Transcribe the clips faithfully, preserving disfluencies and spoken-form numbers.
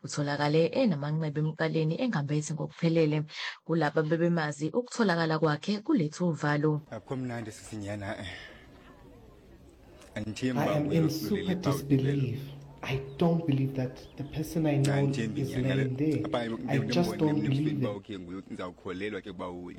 utholakale enamanxeba emqaleni engambezi ngokuphelele. Kulaba bebemazi ukutholakala kwakhe kulethu uvalo. I am in super disbelief. I don't believe that the person I know is laying there. I just don't believe it.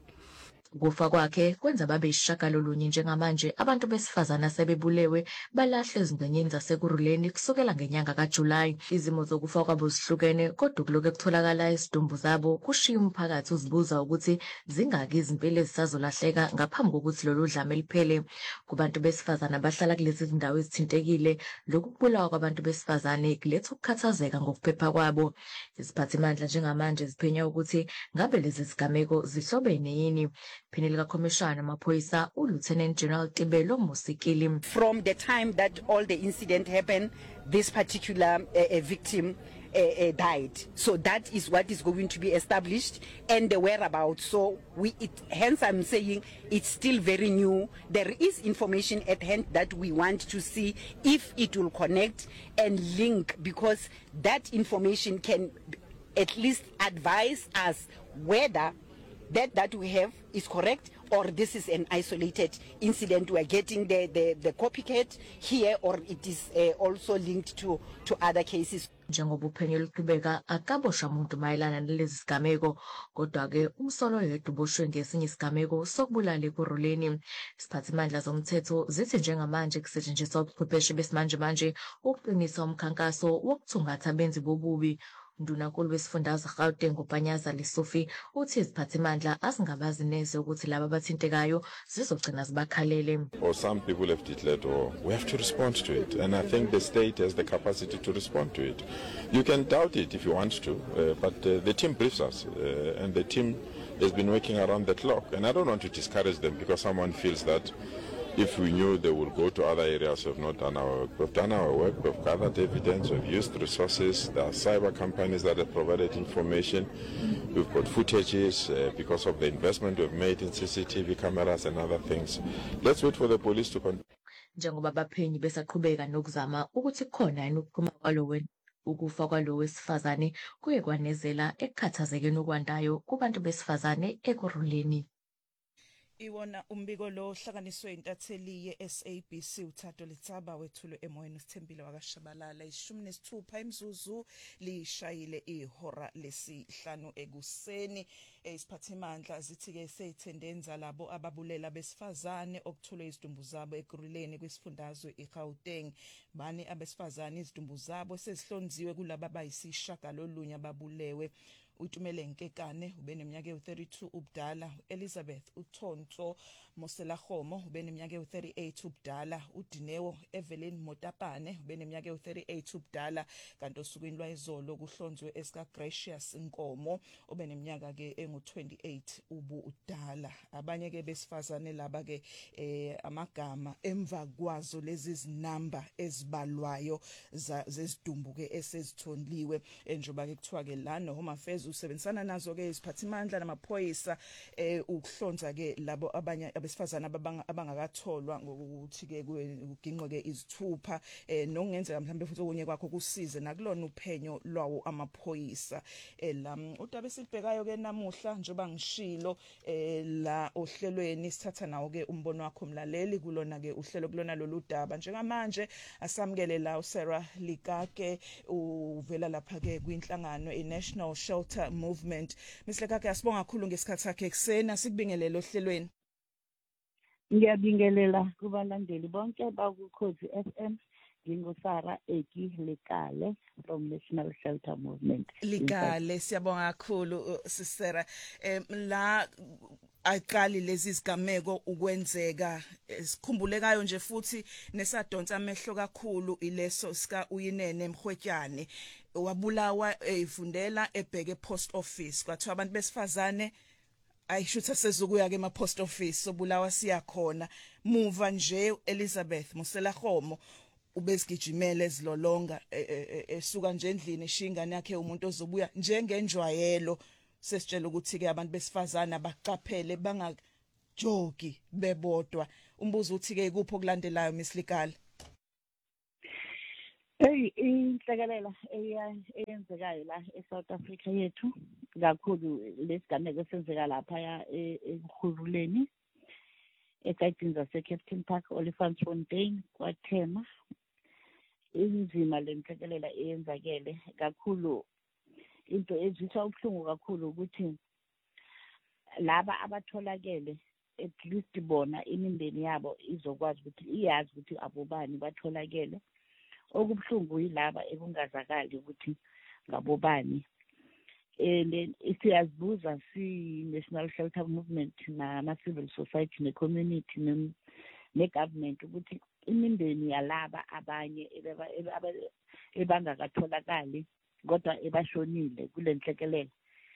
Ukufa kwakhe kwenza babe isishagalolunye njengamanje abantu besifazana sebebulewe balahle ezingxenyeni zasekuruleni kusukela ngenyanga kaJulayi. Izimo zokufa kwabo zihlukene kodwa kuloke kutholakala isidumbu zabo kushiya umphakathi uzibuza ukuthi zingaki izimpilo ezisazolahleka ngaphambi kokuthi lolu dlame liphele. Kubantu besifazana bahlala kulezi zindawo ezithintekile, lokhu kubulawa kwabantu besifazane kuletha ukukhathazeka ngokuphepha kwabo. Iziphathimandla njengamanje ziphenya ukuthi ngabe lezi zigameko zihlobene yini. Pheneli likakhomishana amaphoyisa uLieutenant General Tibelo Musikili. From the time that all the incident happened, this particular uh, uh, victim uh, uh, died. So that is what is going to be established and the whereabouts. So we, it, hence I'm saying it's still very new. There is information at hand that we want to see if it will connect and link, because that information can at least advise us whether that that we have is correct or this is an isolated incident. We are getting the, the, the copycat here, or it is uh, also linked to, to other cases. Njengoba uphenyo luqhubeka akabosha umuntu mayelana nalezi sigameko, kodwa-ke umsolo yedwa uboshwe ngesinye isigameko sokubulala ekuruleni. Iziphathimandla zomthetho zithi njengamanje kusetshenziswa ubuchwepheshe besimanje manje ukuqinisa umkhankaso wokuthungatha abenzi bobubi. Ndunankulu wesifundazwe Gauteng uBhanyaza Lesufi uthi iziphathimandla azingabazi neze ukuthi laba abathintekayo zizogcina zibakhalele. Or some people have declared war. We have to respond to it, and I think the state has the capacity to respond to it. You can doubt it if you want to, uh, but uh, the team briefs us, uh, and the team has been working around the clock. And I don't want to discourage them because someone feels that if we knew they would go to other areas, we've not done our work. We've done our work, we've gathered evidence, we've used resources. There are cyber companies that have provided information. We've got footages uh, because of the investment we've made in C C T V cameras and other things. Let's wait for the police to continue. Njengoba abaphenyi besaqhubeka nokuzama ukuthi khona yini ukuphuma kwalowo ukufa kwalowo wesifazane kuye kwanezela ekukhathazekeni okwandayo kubantu besifazane ekuruleni. Iwona umbiko lo hlakaniswe intatheli ye-S A B C uThato Letsaba wethulo emoyeni uSithembile wakashabalala ishumi nesithupha imzuzu lishayile ihora lesihlanu ekuseni. Isiphathimandla zithi ke seyithendenza labo ababulela besifazane okuthulwe izidumbu zabo ekuruleni kwisifundazwe iGauteng. Bani abesifazane izidumbu zabo sezihlonziwe kulaba bayisishagalolunye ababulewe. Utumele Nkekane ubeneminyaka u-thirty-two ubudala, Elizabeth uThonto Moselagomo ubeneminyaka u-thirty-eight ubudala, uDinewo Evelyn Motapane ubeneminyaka u-thirty-eight ubudala, kanti osukwini lwayizolo kuhlonzwe esika Gracious Nkomo ubeneminyaka ke engu-twenty-eight ubudala. Abanye ke besifazane laba ke eh amagama emva kwazo lezi zinamba ezibalwayo zezidumbu ke esezithonliwe enjoba ke kuthiwa ke lana Home Affairs usebenzisana nazo ke iziphathimandla namaphoyisa eh ukuhlonza ke labo abanye abesifazana abangakatholwa ngokuthi ke kuginqwe ke izithupha eh nokungenzeka mhlambe futhi okunye kwakho kusize nakulona uphenyo lwawo amaphoyisa. Ela udaba esilibhekayo ke namuhla njoba ngishilo eh la ohlelweni sithatha nawo ke umbono wakho mlaleli kulona ke uhlelo kulona lolu daba. Njengamanje asamukele la uSarah Likake uvela lapha ke kwinhlangano iNational Shelter Movement. Miss Likake asibonga kakhulu ngesikhathi sakhe ekseni, asikubingelele ohlelweni. Ngiyabingelela kubalandeli bonke bakukhozi F M. ngingusara Eki Likale from National Shelter Movement. Likale siyabonga kakhulu sisera em la aqali lezi zigameko ukwenzeka sikhumbulekayo nje futhi nesadonsa amehlo kakhulu ileso sika Uyinene Mhwetyane wabulawa efundela ebheke post office kwathiwa abantu besifazane ayishutha sezokuya ke ema post office sobulawa siyakhona muva nje Elizabeth Moselagomo ubesigijimele ezilolonga esuka nje endlini ishingane yakhe umuntu ozobuya njengenjwayelo sesitshela ukuthi ke abantu besifazana baqaphele bangajogi bebodwa. Umbuzo uthi ke kupho kulandelayo Miss Likale? Hey inhlekelela eyenzekayo la eSouth Africa yethu kakhulu lesigameko esenzeka lapha ekhululeni esayidini zase-Captain Park, Olifantsfontein, kwaThema. Inzima lenhlekelela eyenzakele kakhulu. Into ezwisa ubuhlungu kakhulu ukuthi laba abatholakele at least bona imindeni yabo izokwazi ukuthi iyazi ukuthi abobani batholakele. Okubuhlungu yilaba ekungazakali ukuthi ngabobani. And siyazibuza si-National Shelter Movement nama-civil society ne-community ne-government ukuthi imindeni yalaba abanye ebangakatholakali kodwa ebashonile kule nhlekelele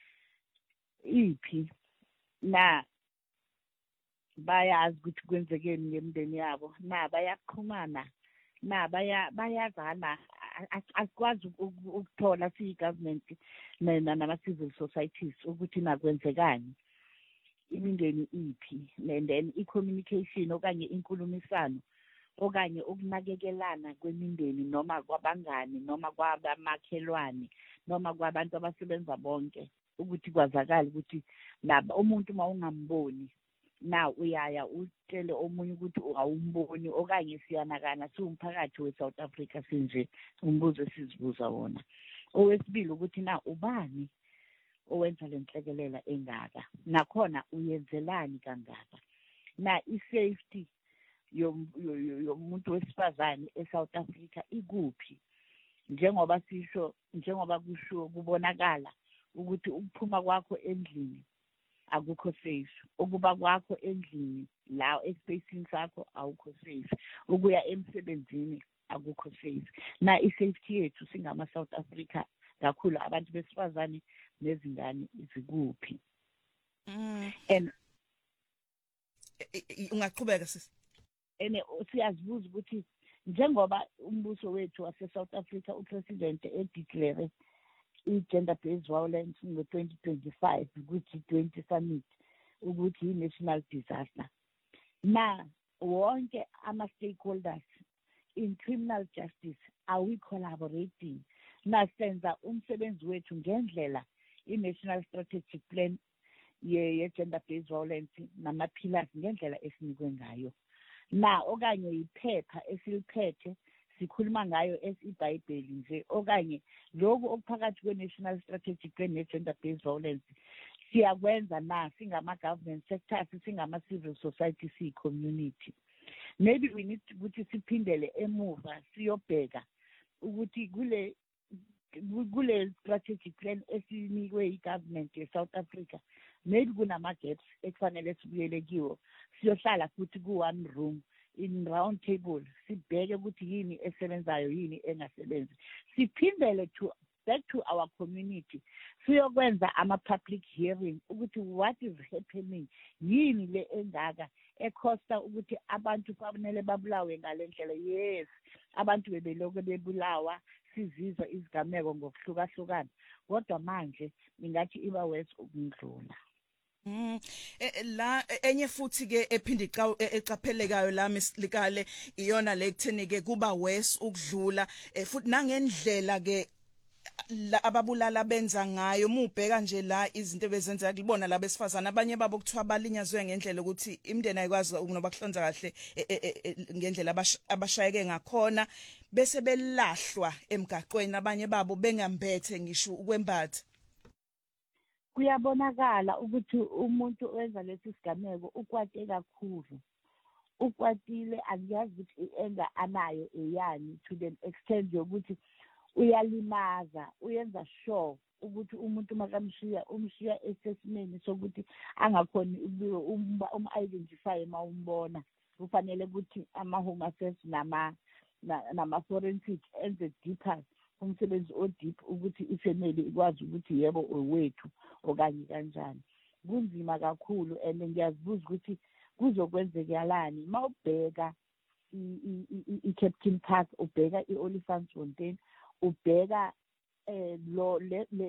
iphi na bayazi ukuthi kwenzekeni ngemindeni yabo na bayaqhumana na baya bayazana asikwazi ukuthola siyi-government nama-civil societies ukuthi nakwenzekani imindeni iphi, and then i-communication okanye inkulumisano okanye ukunakekelana kwemindeni noma kwabangani noma kwabamakhelwane noma kwabantu abasebenza bonke ukuthi kwazakala ukuthi laba umuntu uma ungamboni na uyaya utshele omunye ukuthi awumboni okanye siyanakana siwumphakathi we-South Africa sinje umbuzo esizibuza wona. Owesibili ukuthi na ubani owenza lenhlekelela engaka nakhona uyenzelani kangaka na i-safety yomuntu wesifazane eSouth Africa ikuphi, njengoba sisho njengoba kusho kubonakala ukuthi ukuphuma kwakho endlini akukho safe, ukuba kwakho endlini la espacing sakho awukho safe, ukuya emsebenzini akukho safe. Na i-safety yethu singama South Africa kakhulu abantu besifazane nezingane zikuphi? Mm. And ungaqhubeka sisi. Ene siyazibuza ukuthi njengoba umbuso wethu wase South Africa upresident edeclare i-gender based violence ngo twenty twenty-five ku-G twenty summit ukuthi i-national disaster. Na wonke ama-stakeholders in criminal justice are we collaborating na senza umsebenzi wethu ngendlela i-national strategic plan ye-gender based violence nama-pillars ngendlela esinikwe ngayo na okanye iphepha esiliphethe sikhuluma ngayo esiBhayibheli nje okanye lokho okuphakathi kwe-national strategic plan ne-gender based violence siyakwenza na singama-government sectors singama-civil society siyi-community. Maybe we need ukuthi siphindele emuva siyobheka ukuthi kule kule strategic plan esinikwe i-government ye-South Africa maybe kunama-gaps ekufanele sibuyele kiwo siyohlala futhi ku-one room in round table sibheke ukuthi yini esebenzayo yini engasebenzi, siphindele to back to our community siyokwenza ama-public hearing ukuthi what is happening, yini le engaka ekhosta ukuthi abantu kufanele babulawe ngale ndlela. Yes, abantu bebeloko bebulawa sizizwa izigameko ngokuhlukahlukana kodwa manje ningathi iba worse ukundlula. Mm la enye futhi ke ephindi ecaphelekayo la mislikale iyona le kutheni ke kuba worse ukudlula futhi nangendlela ke ababulala benza ngayo mubheka nje la izinto bezenza kulibona la besifazana abanye babo kuthiwa balinyazwe ngendlela ukuthi imndeni ayikwazi ukunoba kuhlonza kahle ngendlela abashayeke ngakhona bese belahlwa emgaqweni abanye babo bengambethe ngisho ukwembatha. Kuyabonakala ukuthi umuntu owenza lesi sigameko ukwate kakhulu, ukwatile akuyazi ukuthi enza anayo eyani to the extent yokuthi uyalimaza uyenza sure ukuthi umuntu makamshiya umshiya esesimeni sokuthi angakhoni um-identify mawumbona. Kufanele ukuthi ama-home affairs nama nama-forensic enze deeper umsebenzi o-deep ukuthi ifamily ikwazi ukuthi yebo owethu okanye kanjani. Kunzima kakhulu and ngiyazibuza ukuthi kuzokwenzekalani mawubheka i-Captain Park, ubheka i-Olifantsfontein, ubheka lo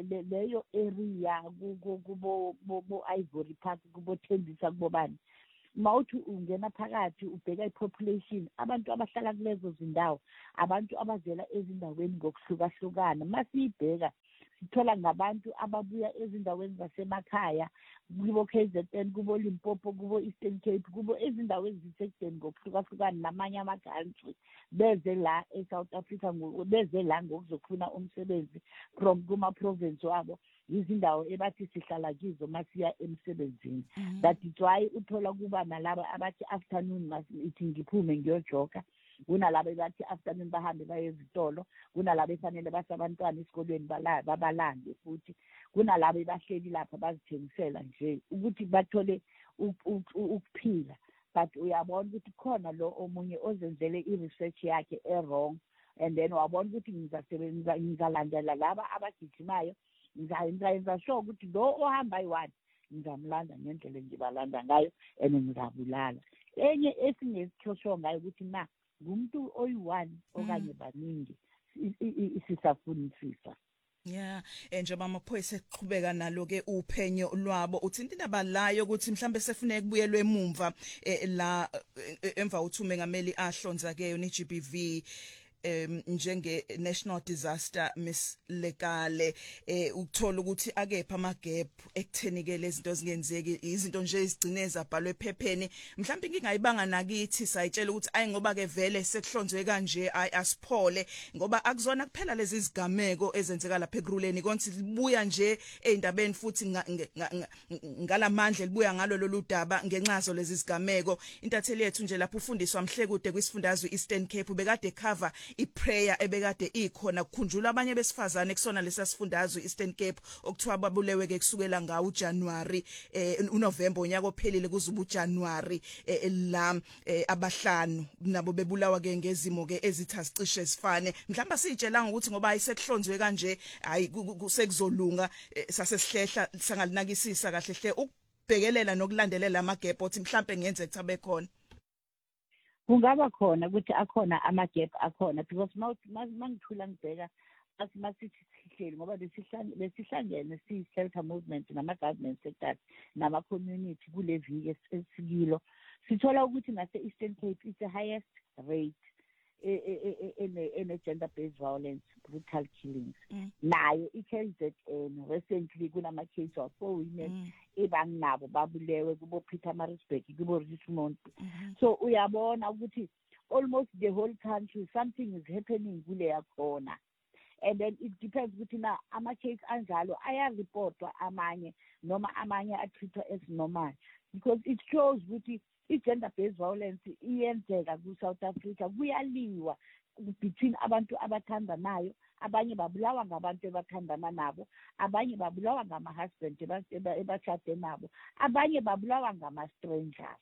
leyo area kubo Ivory Park kubo Thembisa kubobani mawuthi ungena phakathi ubheka ipopulation abantu abahlala kulezo zindawo abantu abavela ezindaweni ngokuhlukahlukana masiyibheka sithola ngabantu ababuya ezindaweni zasemakhaya kubo K Z N kubo Limpopo kubo Eastern Cape kubo ezindaweni ezisekudeni ngokuhlukahlukana namanye ama-country beze la eSouth Africa beze la ngokuzofuna umsebenzi from kuma-province wabo izindawo ebathi sihlala kizo masiya emsebenzini that is why uthola kuba nalaba abathi afternoon masithi ngiphume ngiyojoga kunalabo bathi afternoon bahambe baye ezitolo kunalabo efanele basabantwana esikolweni babalande futhi kunalabo bahleli lapha bazithengisela nje ukuthi bathole ukuphila but uyabona ukuthi khona lo omunye ozenzele i-research yakhe e-wrong and then wabona ukuthi ngizasebenza ngizalandela laba abagijimayo ngizayenza sure ukuthi lo ohamba ayi-one ngizamlanda ngendlela engibalanda ngayo and ngizabulala enye esingesihlosho ngayo ukuthi na ngumuntu oyi-one okanye baningi sisafunisisa. Yeah, njengoba amaphoyisa eqhubeka nalo ke uphenyo lwabo uthinta indaba layo ukuthi mhlambe sefuneka kubuyelwe emumva la emva uthume ngameli ahlonza ke ni G B V um njenge National Disaster Miss Lekale eh ukuthola ukuthi akepha ama gap ekuthenikele lezinto ezingenzeki izinto nje ezigcine zabhalwe ephepheni mhlawumbe ngingayibanga nakithi sayitshela ukuthi ayi ngoba ke vele sekuhlonzwe kanje ayi asiphole ngoba akuzona kuphela lezi zigameko ezenzeka lapha ekuruleni konke libuya nje eindabeni futhi ngalamandla libuya ngalo lolu daba ngencazo lezi zigameko intatheli yethu nje lapho ufundiswa Mhlekude kwisifundazwe Eastern Cape ubekade cover iprayer ebekade ikhona kukhunjula abanye besifazane kusona lesasifundazwe Eastern Cape okuthiwa babulewe ke kusukela ngawo January eh uNovember unyaka ophelile kuzuba uJanuary la abahlanu nabo bebulawa ke ngezimo ke ezithazicishe sifane mhlamba sitshela ukuthi ngoba ayisekuhlonzwe kanje hayi kusekuzolunga sasesihlehla sangalinakisisa kahle hle ukubhekelela nokulandelela amagap othi mhlambe ngenze kuthabe khona kungaba khona ukuthi akhona ama-gap akhona because mangithula ngibheka masithi sihleli ngoba besihlangene siyi-shelter movement nama-government sectors nama-community kule viki esikilo sithola ukuthi nase-Eastern Cape it's the highest rate ene-gender-based violence brutal killings nayo i-K Z N recently kunama-case of four women ebanginabo babulewe kubo Pietermaritzburg kubo Richmond so uyabona ukuthi almost the whole country something is happening kule yakhona and then it depends ukuthi na ama-case anjalo ayareportwa amanye noma amanye atreatwa as normal because it shows ukuthi i-gender-based violence iyenzeka ku-South Africa kuyaliwa between abantu abathandanayo abanye babulawa ngabantu ebathandana nabo abanye babulawa ngama-husband ebashade nabo abanye babulawa ngama-strangers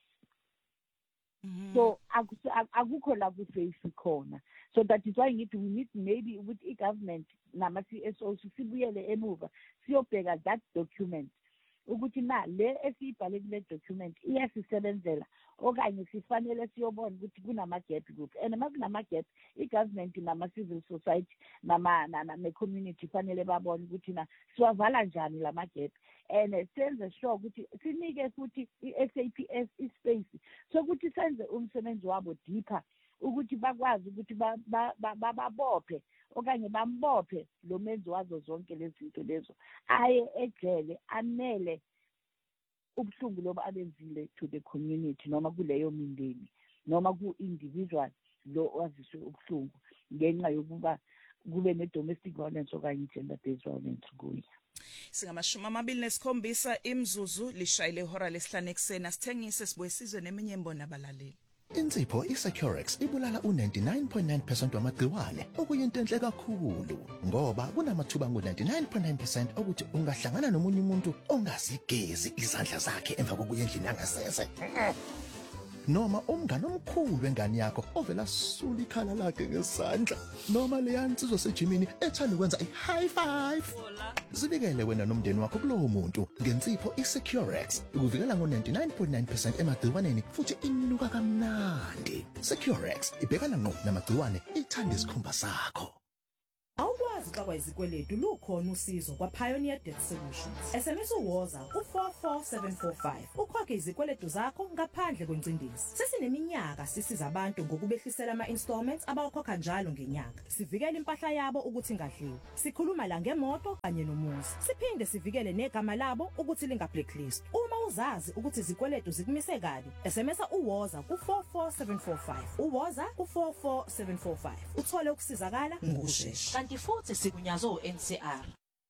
so akukho la ku-safe khona so that is why ngithi we need maybe ukuthi i-government nama-C S O sibuyele emuva siyobheka that document ukuthi na le esiyibhale kule document iyasisebenzela okanye sifanele siyobona ukuthi kunama-gap kuphi and uma kunama-gap i-government nama-civil society ne-community fanele babone ukuthi na siwavala njani lama-gap and senze sure ukuthi sinike futhi i-S A P S ispace sokuthi senze umsebenzi wabo deeper ukuthi bakwazi ukuthi bababophe okanye bambophe lo menzi wazo zonke lezi zinto lezo aye ejele amele ubuhlungu loba abenzile to the community noma kuleyo mindeni noma ku-individual lo waziswe ubuhlungu ngenxa yokuba kube ne-domestic violence okanye gender-based violence kuye. Singamashumi amabili nesikhombisa imzuzu lishayile ihora lesihlanu ekuseni sithengise sibuye sizwe neminye imbono abalaleli. Insipho iSecurex ibulala u ninety-nine point nine percent wamagciwane okuyinto enhle kakhulu ngoba kunamathuba ngo ninety-nine point nine percent ukuthi ungahlangana nomunye umuntu ongazigezi izandla zakhe emva kokuya endlini yangasese noma umngane omkhulu wengane yakho ovela sula ikhala lakhe ngesandla noma leya nsizwa sejimini ethanda ukwenza i-high five zibikele wena nomndeni wakho kulowo muntu ngensipho iSecurex ukuvikela ngo ninety-nine point nine percent emagciwaneni futhi inuka kamnandi. Securex ibhekana ngqo namagciwane ithanda isikhumba sakho. ukuxoxa kwezikweletu lukhona usizo kwa Pioneer Debt Solutions. S M S uwoza ku four four seven four five. Ukhokhe izikweletu zakho ngaphandle kwencindezi. Sesineminyaka sisiza abantu ngokubehlisela ama installments abawakhokha njalo ngenyanga. Sivikela impahla yabo ukuthi ingadliwa. Sikhuluma la ngemoto kanye nomuzi. Siphinde sivikele negama labo ukuthi linga blacklist. Uma uzazi ukuthi izikweletu zikumise kabi, S M S uwoza ku four four seven four five. Uwoza ku four four seven four five. Uthole ukusizakala ngokusheshsha. Kanti futhi sigunyazo u N C R.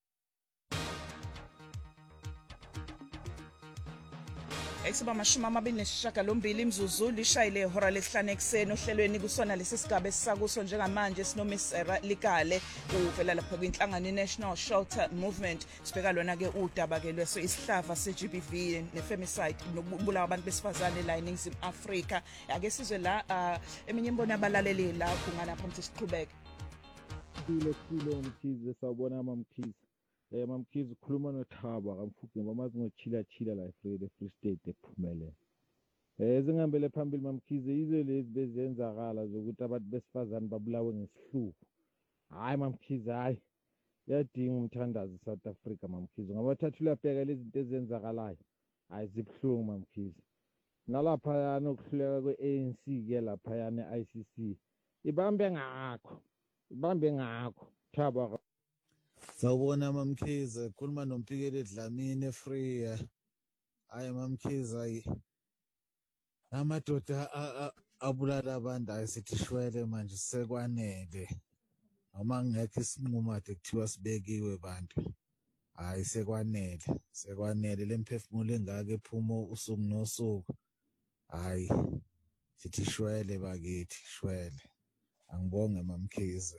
Eksiba mashumi amabili nesishiyagalombili imzuzu lishayile ihora lesihlanu ekseni ohlelweni kusona lesi sigaba esisakuso njengamanje sinomisera Likale uvela lapha kwinhlangano iNational Shelter Movement sibheka lona ke udaba ke lweso isihlava se-G B V ne-femicide nokubulawa abantu besifazane la eNingizimu Afrika. Ake sizwe la eminye imbono abalaleli la kungana phambi siqhubeke. Kile kile umkhize sawubona mamkhize. Eh mamkhize ukhuluma noThaba kamfuke ngamazi ngochila chila la eFree Free State ephumele. Eh zingambele phambili mamkhize ize lezi bezenzakala zokuthi abantu besifazane babulawe ngesihluku. Hayi mamkhize hayi. Yadinga umthandazi South Africa mamkhize. Ngabathathula bheka lezi zinto ezenzakalayo. Hayi zibhlungu mamkhize. Nalapha yana ukuhleka kwe-A N C ke lapha yana I C C. Ibambe ngakho. Ibambe ngakho. Thaba Sawubona mamkhize khuluma noMpikeli Dlamini eFree. Hayi mamkhize hayi. Amadoda abulala abantu ayisithi shwele manje sekwanele. Noma ngekho isinqumo ade kuthiwa sibekiwe bantu. Hayi sekwanele. Sekwanele lemphefumulo engaka ephuma usuku nosuku. Hayi sithi shwele bakithi shwele. Angibonge mamkhize.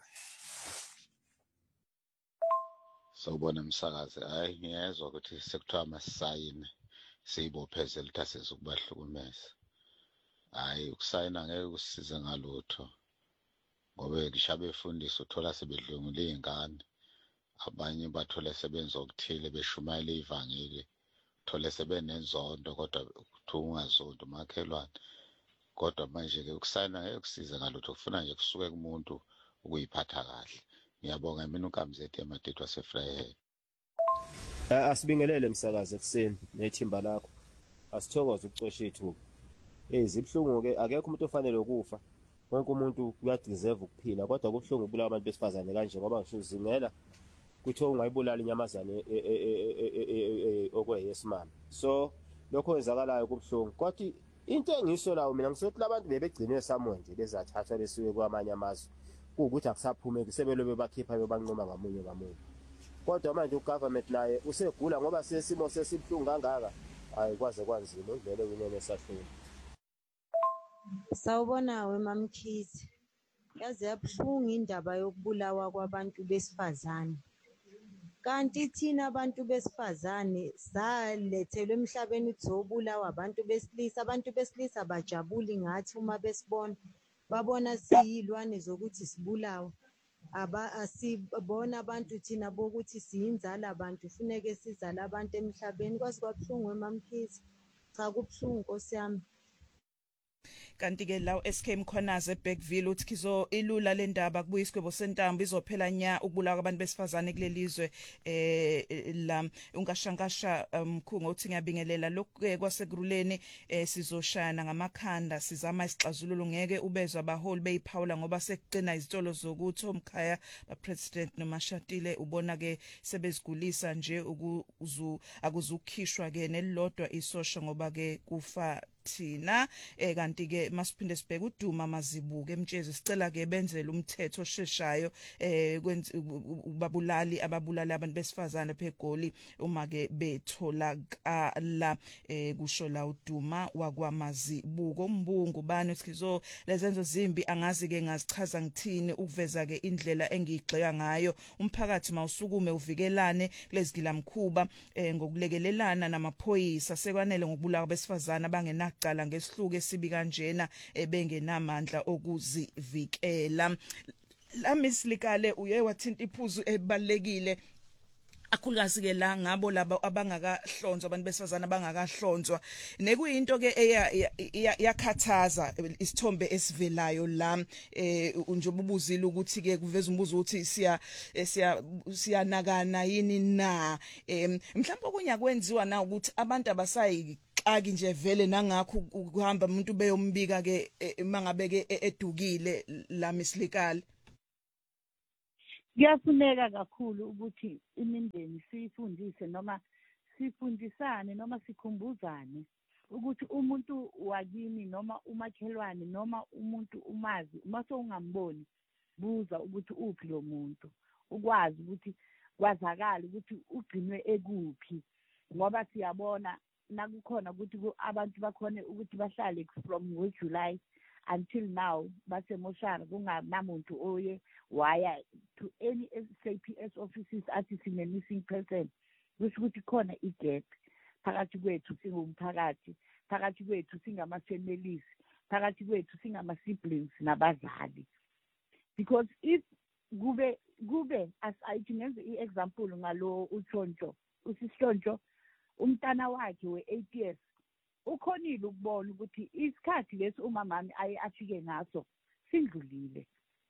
Sawubona umsakazi hayi ngiyezwa ukuthi sekuthiwa amasayini siyibophezela ukuthi asizukubahlukumeza. Hayi ukusayina ngeke kusize ngalutho ngoba ngishabe efundisa uthola sebedlungula izingane abanye bathola sebenza okuthile beshumayela ivangeli uthola sebenenzondo kodwa kuthiwa ungazondi umakhelwane kodwa manje ke ukusayina ngeke kusize ngalutho kufuna nje kusuke kumuntu ukuyiphatha kahle. Ngiyabonga mina uNkamzethe emadethu waseFree. Asibingelele umsakazi ekseni nethimba lakho. Asithokoze ukucosha ithuba. Eh zibhlungu ke akekho umuntu ofanele ukufa. Wonke umuntu uyadeserve ukuphila kodwa kubhlungu ukubulala abantu besifazane kanje ngoba ngisho uzingela kuthi ungayibulala inyamazane okweyesimama. So lokho kwenzakalayo kubhlungu. Kodwa into engiso lawo mina ngisothi labantu bebegcine samuwe nje bezathathwa lesiwe kwamanye amazwe. Ukuthi akusaphumeki sebelo bebakhipha bebanqoma ngamunye ngamunye. Kodwa manje ugovernment naye usegula ngoba sesimo sesibhlungu kangaka. Hayi kwaze kwanzima uvele kunene esahlweni. Sawubona we mamkhize. Yazi yabhlungu indaba yokubulawa kwabantu besifazane. Kanti thina abantu besifazane salethelwe emhlabeni uzobulawa abantu besilisa abantu besilisa bajabuli ngathi uma besibona babona siyilwane zokuthi sibulawa aba asibona abantu thina bokuthi siyinzala abantu funeke sizala abantu emhlabeni kwazi kwabhlungu emamkhize cha kubhlungu Nkosi yami. Kanti ke lawo S K Mkhonaze eBackville uthi kizo ilula le ndaba kubuyiswe bosentambo izophela nya ukubulawa kwabantu besifazane kulelizwe eh la unkashankasha mkhungo uthi ngiyabingelela lokhu kwasekuruleni sizoshana ngamakhanda sizama isixazululo ngeke ubezwe abaholi beyiphawula ngoba sekuqina izitolo zokuthi omkhaya ba president noMashatile ubona ke sebezigulisa nje ukuzu akuzukhishwa ke nelilodwa isosha ngoba ke kufa thina eh kanti ke masiphinde sibheke uDuma Mazibuke emtshezi sicela ke benzele umthetho osheshayo eh ubabulali ababulala abantu besifazane phegoli uma ke betholakala eh kusho la uDuma wakwaMazibuko umbungu bani sikizo lezenzo zimbi angazi ke ngazichaza ngithini ukuveza ke indlela engiyigxeka ngayo umphakathi mawusukume uvikelane kulezigila mkhuba eh ngokulekelelana namaphoyisa sekwanele ngokubulala besifazane abangena cala ngesihluku esibi kanjena ebengenamandla okuzivikela. La Miss Likale uye wathinta iphuzu ebalekile akhulukazi ke la ngabo laba abangakahlonzwa abantu besifazana abangakahlonzwa nekuyinto ke yakhathaza isithombe esivelayo la eh njengoba ubuzile ukuthi ke kuveza umbuzo ukuthi siya siya siyanakana yini na mhlawumbe okunye kwenziwa na ukuthi abantu abasayi aki nje vele nangakho ukuhamba umuntu beyombika ke mangabe ke edukile la mislikali. Kuyafuneka kakhulu ukuthi imindeni sifundise noma sifundisane noma sikhumbuzane ukuthi umuntu wakini noma umakhelwane noma umuntu umazi uma sowungamboni buza ukuthi uphi lo muntu ukwazi ukuthi kwazakala ukuthi ugcinwe ekuphi ngoba siyabona nakukhona ukuthi abantu bakhona ukuthi bahlale from July until now basemoshara kungamuntu oye waya to any S A P S offices athi sine missing person kusho ukuthi khona igap phakathi kwethu singumphakathi phakathi kwethu singama families phakathi kwethu singama siblings nabazali because if kube kube as ayithi ngenze iexample ngalo uThonto usihlonto umntana wakhe we-eight years ukhonile ukubona ukuthi isikhathi lesi umamami aye afike ngaso sindlulile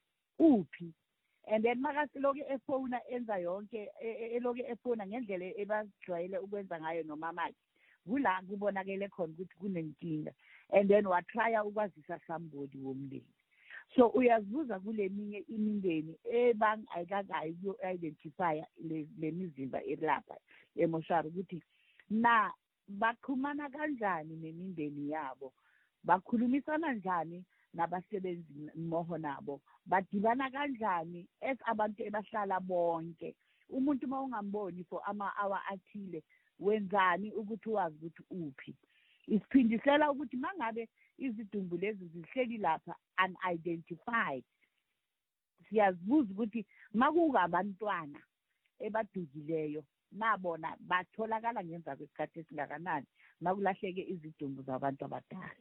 uphi and then makasiloke efona enza yonke eloke efona ngendlela ebajwayele ukwenza ngayo nomamakhe kula kubonakele khona ukuthi kunenkinga and then wa try ukwazisa somebody womndeni so uyazibuza kule minye imindeni ebang ayikakayi yo identify le mizimba elapha emoshara ukuthi na bakhulumana kanjani nemindeni yabo bakhulumisana kanjani nabasebenzi moho nabo badibana kanjani as abantu ebahlala bonke umuntu mawungamboni for ama hour athile wenzani ukuthi wazi ukuthi uphi isiphindisela ukuthi mangabe izidumbu lezi zihleli lapha unidentified siyazibuza ukuthi makungabantwana ebadukileyo nabona batholakala ngemva kwesikhathi esingakanani makulahleke izidumbu zabantu abadala.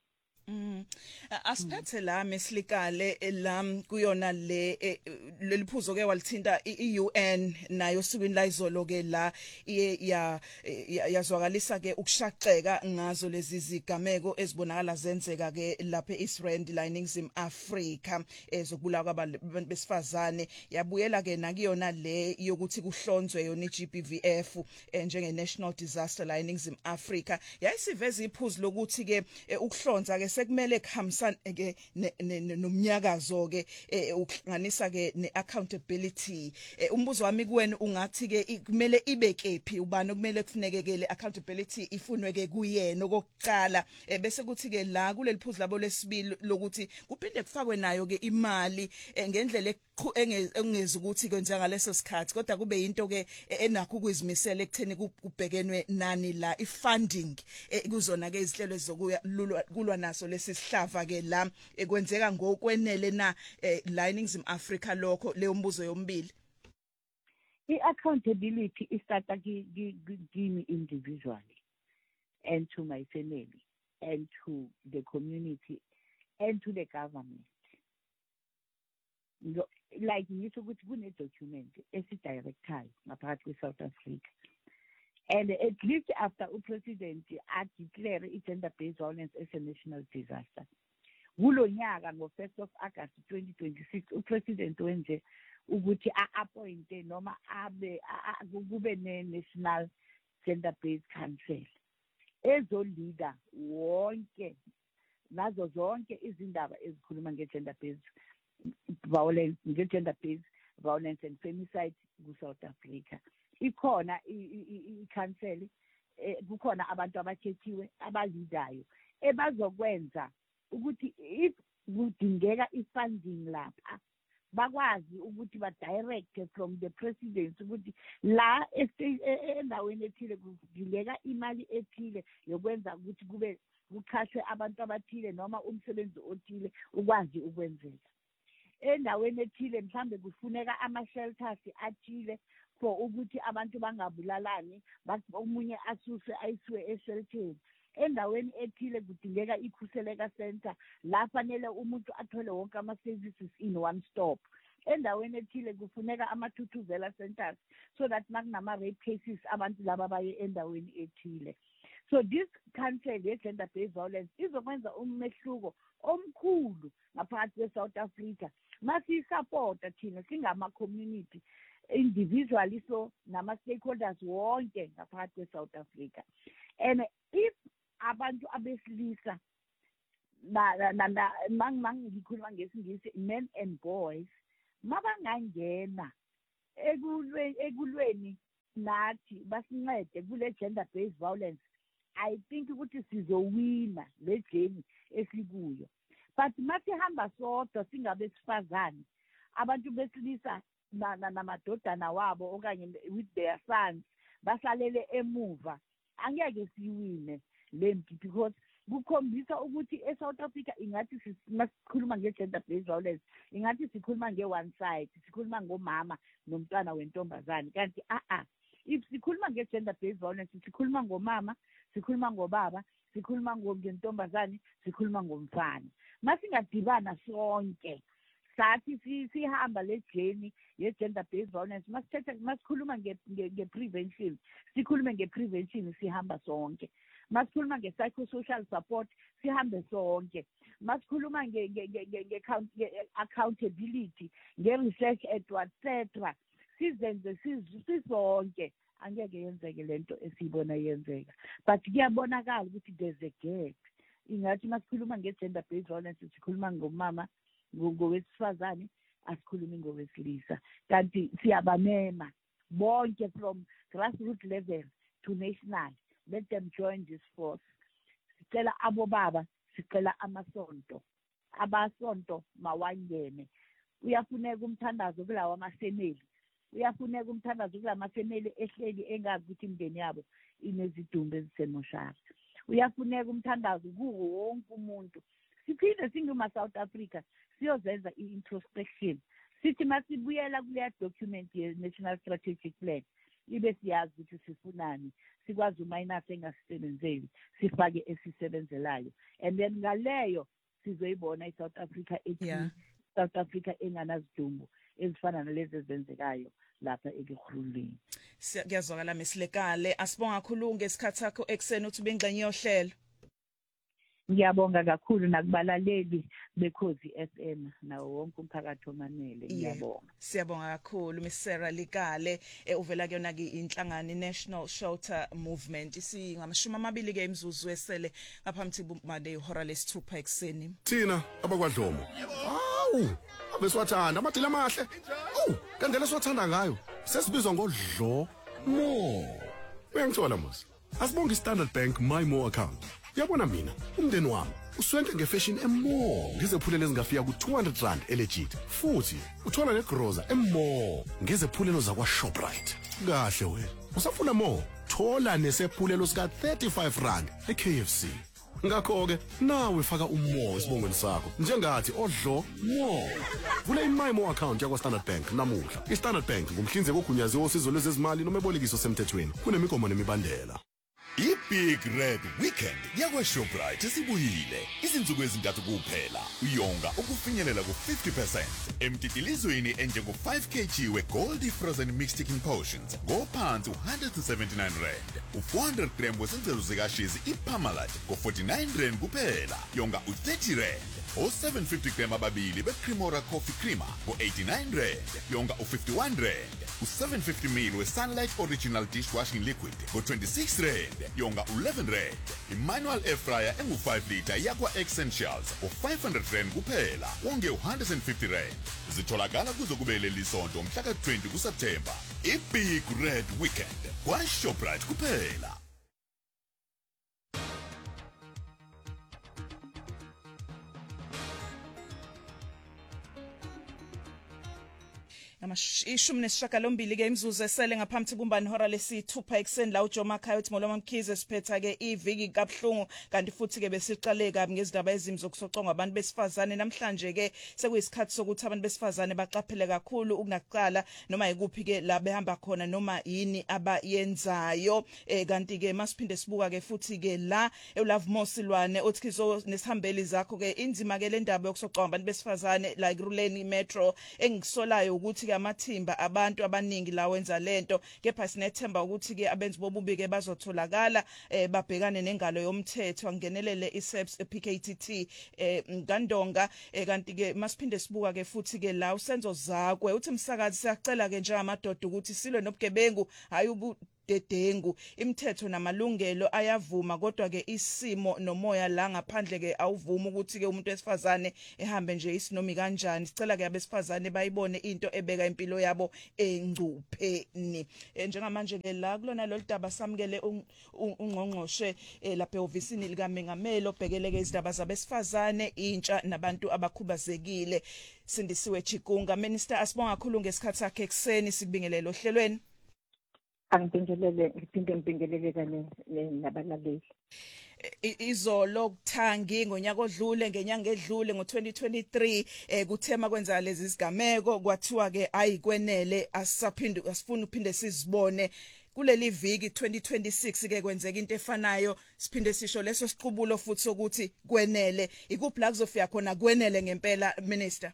Mm asiphethe la meslikale la kuyona le leliphuzo ke walithinta i-U N nayo sukwini la izolo ke la ya yazwakalisa ke ukushaqeka ngazo lezi zigameko ezibonakala zenzeka ke lapha eIsrael la eNingizimu Afrika ezokubulawa kwabantu besifazane yabuyela ke nakuyona le yokuthi kuhlonzwe yona i-G B V F njenge national disaster la eNingizimu Afrika yayisiveza iphuzu lokuthi ke ukuhlonza ke sekumele kuhambisane ke nomnyakazo ke ukuhlanganisa ke neaccountability umbuzo wami kuwena ungathi ke kumele ibekephi ubani kumele kufunekekele accountability ifunwe ke kuyena okokuqala bese kuthi ke la kuleli phuzu labo lesibili lokuthi kuphinde kufakwe nayo ke imali ngendlela engezi ukuthi kwenza ngaleso sikhathi kodwa kube into ke enakho ukuzimisela ekutheni kubhekenwe nani la ifunding kuzona ke izihlelo ezizokuya kulwa naso lesi sihlava ke la ekwenzeka ngokwenele na la eNingizimu Afrika lokho leyo mbuzo yombili i-accountability istata kimi individually and to my family and to the community and to the government like ngisho ukuthi kune document esidirectayo ngaphakathi kweSouth Africa and at least after upresident a declare i-gender based violence as a national disaster kulo nyaka ngo first of August twenty twenty-six upresident wenze ukuthi a-appointe noma abe kube ne-national gender based council ezolida wonke nazo zonke izindaba ezikhuluma nge-gender based violence nge-gender based violence and femicide ku-South Africa ikhona i-council kukhona abantu abakhethiwe abalidayo ebazokwenza ukuthi if kudingeka i-funding lapha bakwazi ukuthi ba direct from the president ukuthi la endaweni ethile kudingeka imali ethile yokwenza ukuthi kube kuchashwe abantu abathile noma umsebenzi othile ukwazi ukwenzeka endaweni ethile mhlambe kufuneka ama shelters athile for ukuthi abantu bangabulalani omunye asuswe ayisiwe eshelteni endaweni ethile kudingeka ikhuseleka center la fanele umuntu athole wonke ama services in one stop endaweni ethile kufuneka amathuthuzela centers so that nakunama rape cases abantu laba baye endaweni ethile. So this council ye-gender based violence izokwenza umehluko omkhulu ngaphakathi kwe-South Africa masiyisupporta thina singama-community individually so nama-stakeholders wonke ngaphakathi kwe-South Africa. And if abantu abesilisa mangikhuluma ngesingisi men and boys mabangangena ekulweni nathi basincede kule gender based violence, I think ukuthi sizowina le journey esikuyo. But masihamba sodwa singabesifazane abantu besilisa namadodana wabo okanye with their sons basalele emuva angeke siwine lempi, because kukhombisa ukuthi eSouth Africa ingathi masikhuluma nge-gender based violence ingathi sikhuluma nge-one side, sikhuluma ngomama nomntwana wentombazane, kanti a-a if sikhuluma nge-gender based violence sikhuluma ngomama, sikhuluma ngobaba, sikhuluma ngentombazane, sikhuluma ngomfana. Masingadibana sonke sathi sihamba le journey ye-gender based violence masithetha masikhuluma nge-prevention sikhulume nge-prevention sihamba sonke, masikhuluma nge-psychosocial support sihambe sonke, masikhuluma nge-accountability nge-research et cetera sizenze sizonke angeke yenzeke lento esiyibona yenzeka. But kuyabonakala ukuthi there's a gap. Ingathi masikhuluma nge-gender based violence sikhuluma ngomama ngowesifazane asikhulumi ngowesilisa, kanti siyabamema bonke from grassroots level to national, let them join this force. Sicela abo baba, sicela amasonto, abasonto mawangene. Uyafuneka umthandazo kulawa amasemeli, uyafuneka umthandazo kulawa amasemeli ehleli engazi ukuthi imndeni yabo inezidumbu ezisemoshara, uyafuneka umthandazo kuwo wonke umuntu. Siphinde singuma South Africa siyozenza i-introspection sithi masibuyela kuleya document ye-National Strategic Plan ibe siyazi ukuthi sifunani, sikwazi umayinasi engasisebenzeli sifake esisebenzelayo, and then ngaleyo sizoyibona i-South Africa ethi yeah. South Africa enganazidumbu ezifana nalezi ezenzekayo lapha ekurhuleni. Siyazwakala Misilekale, asibonga kakhulu ngesikhathi sakho ekseni uthi bengxenye yohlelo. Ngiyabonga kakhulu nakubalaleli bekhozi F M nawo wonke umphakathi omanele. Ngiyabonga. Siyabonga kakhulu Miss Sarah Likale uvela kuyona ke inhlangano National Shelter Movement singamashumi amabili ke imzuzu esele ngaphambi kumade ihora lesithupha ekseni. Thina abakwadlomo. Awu, abeswathanda amadila amahle. Awu, kandela swathanda ngayo. Sesibizwa ngodlo mo. Uyangithola mos. Asibonga iStandard Bank My More account. Yabona mina umndeni wami uswenke ngefashion emmo ngezephulelo ezingafika ku two hundred rand elegit futhi uthola negroza emmo ngezephulelo zakwa Shoprite. Kahle wena usafuna more, thola nesephulelo sika thirty-five rand eK F C. Ngakho ke nawe faka umo esibongweni sakho njengathi odlo mo. Vula iMy More account yakwa Standard Bank namuhla. iStandard Bank ngumhlinzeki ogunyaziwe osizo lwezezimali noma ebolekiso semthethweni kunemigomo nemibandela. I-Big Red Weekend yakwa Shoprite sibuyile izinsuku ezintathu kuphela uyonga ukufinyelela ku fifty percent emtitilizweni enjengo five kilograms we Goldie Frozen Mixed Chicken Portions ngophansi one hundred seventy-nine rand, u four hundred grams wesenzelwa zikashizi iParmalat ngo forty-nine rand kuphela, yonga u thirty rand, o seven hundred fifty grams ababili beCremora Coffee Creamer ngo eighty-nine rand, yonga u fifty-one rand, u seven hundred fifty milliliters we Sunlight Original Dishwashing Liquid ngo twenty-six rand, yonga eleven rand, i-manual air fryer engu five liter yakwa Essentials ngo five hundred rand kuphela, wonge u one hundred fifty rand. Zitholakala kuzokubele lisonto mhla ka twenty kuSeptember. I-Big Red Weekend kwa Shoprite kuphela. Ishumi nesishiyagalombili ke imzuzu esele ngaphambi kumbani hora lesithupha ekseni la uJoe Makhaya uthi Moloma Mkhize siphetha ke iviki kaBhlungu kanti futhi ke besiqale kabi ngezindaba ezimzo kusocongwa abantu besifazane namhlanje ke sekuyisikhathi sokuthi abantu besifazane baqaphele kakhulu ukunaqala noma ikuphi ke la behamba khona noma yini abayenzayo eh kanti ke masiphinde sibuka ke futhi ke la eLove Mosilwane uthi kizo nesihambeli zakho ke inzima ke le ndaba yokusocongwa abantu besifazane la eKuruleni Metro engisolayo ukuthi amathimba abantu abaningi la wenza lento kepha sinethemba ukuthi ke abenzi bobubi ke bazotholakala eh babhekane nengalo yomthetho angenelele iS A P S P K T T eh ngandonga eh kanti ke masiphinde sibuka ke futhi ke la usenzo zakwe uthi umsakazi siyacela ke njengamadoda ukuthi silwe nobugebengu hayi ubu dedengu imithetho namalungelo ayavuma kodwa ke isimo nomoya la ngaphandle ke awuvuma ukuthi ke umuntu wesifazane ehambe nje isinomi kanjani sicela ke abesifazane bayibone into ebeka impilo yabo engcupheni njengamanje ke la kulona lo daba samukele ungqongqoshe lapha eofisini lika Mengameli obhekeleke izindaba zabesifazane intsha nabantu abakhubazekile Sindisiwe Chikunga Minister asibonga kakhulu ngesikhathi sakhe ekseni sibingelele ohlelweni angibingelele ngiphinde ngibingelele kanye nabalaleli izolo kuthangi ngonyaka odlule ngenyanga edlule ngo twenty twenty-three eh kuthema kwenza lezi sigameko kwathiwa ke ayikwenele asisaphinde asifuna uphinde sizibone kuleli viki twenty twenty-six ke kwenzeka into efanayo siphinde sisho leso siqubulo futhi sokuthi kwenele ikuphi la kuzofika khona kwenele ngempela Minister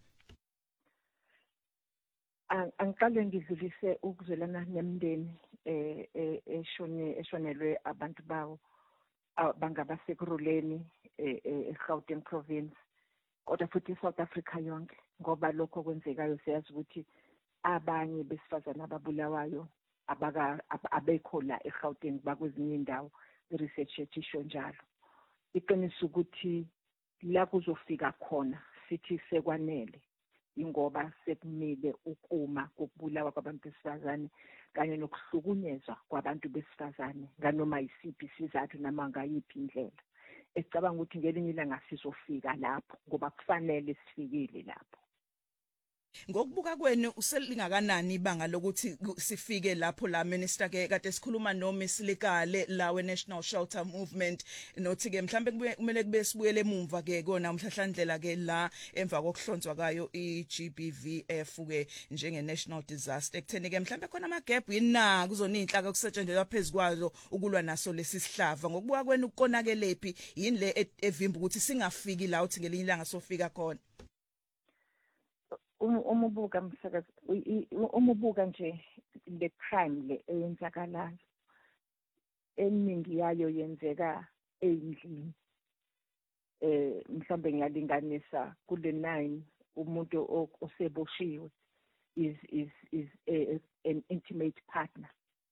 Angiqale ngizulise ukuzwelana nemndeni eh eshone eshonelwe abantu bawo bangabasekuruleni eGauteng province kodwa futhi eSouth Africa yonke ngoba lokho kwenzekayo siyazi ukuthi abanye besifazana ababulawayo abaka abekho la eGauteng bakwezinye indawo research ethisho njalo iqiniso ukuthi la kuzofika khona sithi sekwanele ingoba sekumile ukuma kokubulawa kwabantu besifazane kanye nokuhlukunyezwa kwabantu besifazane nganoma isiphi isizathu noma ngayiphi indlela ecabanga ukuthi ngelinye ilanga sizofika lapho ngoba kufanele sifikile lapho Ngokubuka kwenu uselingakanani ibanga lokuthi sifike lapho la Minister ke kade sikhuluma no Miss Likale la we National Shelter Movement nothi ke mhlambe kumele kube sibuyele emumva ke kona umhlahlandlela ke la emva kokuhlonzwa kayo iG B V F ke njenge national disaster ekutheni ke mhlambe khona ama gap yina kuzona inhlaka kusetshenziswa phezukwazo ukulwa naso lesi sihlava ngokubuka kwenu ukonakelepi yini le evimba ukuthi singafiki la uthi ngelinye ilanga sofika khona umubuka msakazi umubuka nje le crime le eyenzakalayo eningi yayo yenzeka endlini eh mhlambe ngiyalinganisa kule nine umuntu oseboshiwe is is is a, an intimate partner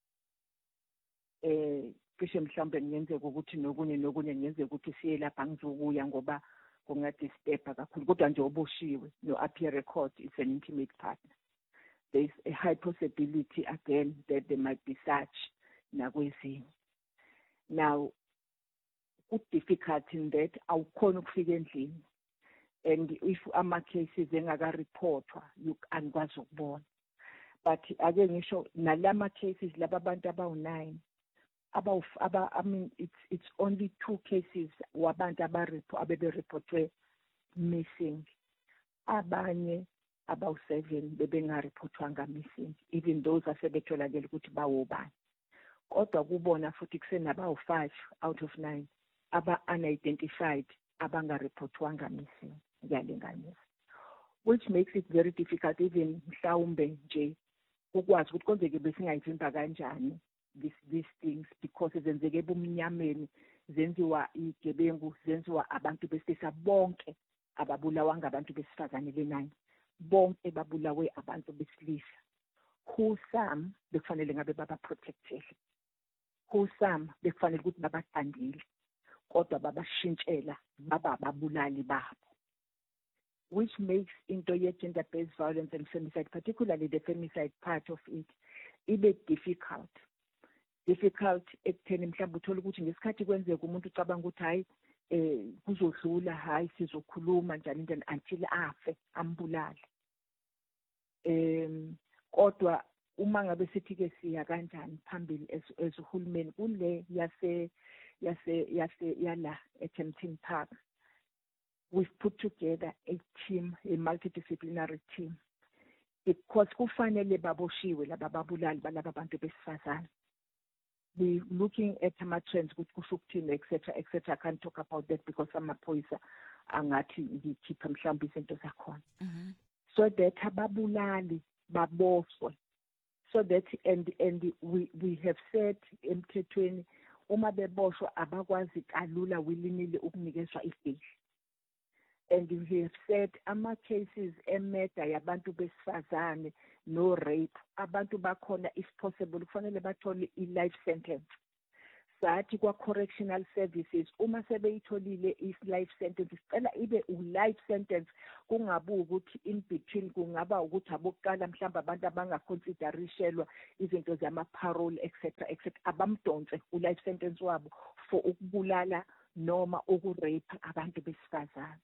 eh cishe mhlambe ngiyenzeka ukuthi nokunye nokunye ngiyenzeka ukuthi siye lapha ngizokuya ngoba kungadisturba kakhulu kodwa nje oboshiwe no appear record is an intimate partner there is a high possibility again that there might be such nakwezinye now ku difficult in that awukhona ukufika endlini and if ama cases engaka reportwa you angikwazi ukubona but ake ngisho nalama cases laba abantu abawu nine about about I mean it's it's only two cases wabantu abareport abebe reportwe missing abanye about seven bebenga reportwanga missing even those asebetholakele ukuthi bawobani kodwa kubona futhi kusenabawu five out of nine aba unidentified abanga reportwanga missing ngiyalinganisa which makes it very difficult even mhlawumbe nje ukwazi ukuthi konke besingayivimba kanjani This, these things because zenzeke ebumnyameni zenziwa igebengu zenziwa abantu besisa bonke ababulawa ngabantu besifazane lenani bonke babulawe abantu besilisa who some bekufanele ngabe baba protected who some bekufanele ukuthi babathandile kodwa babashintshela baba babulali babo which makes into ye gender based violence and femicide particularly the femicide part of it ibe difficult difficult ekutheni mhlawumbe uthola ukuthi ngesikhathi kwenzeka umuntu ucabanga ukuthi hayi eh kuzodlula hayi sizokhuluma njani njani until afe ambulale em kodwa uma ngabe sithi ke siya kanjani phambili as uhulumeni kule yase yase yase yala eTempton Park, we've put together a team, a multidisciplinary team, because kufanele baboshiwe laba babulali balaba bantu besifazane. We're looking at ama trends with kushukuthini etc etc. I can't talk about that because amaphoyisa angathi ngikhipha mhlawumbe izinto zakhona. So that ababulali baboswe, so that and and we we have said emthethweni uma beboshwa abakwazi kalula willingly ukunikezwa ibail. And we have said ama cases emeda yabantu besifazane no rape, abantu bakhona if possible kufanele bathole i life sentence. Sathi kwa correctional services uma sebeyitholile is life sentence sicela ibe u life sentence, kungabu ukuthi in between kungaba ukuthi abokala mhlamba abantu abangaconsiderishelwa izinto zama parole etc etc abamdonse u life sentence wabo for ukubulala noma ukurape abantu besifazane.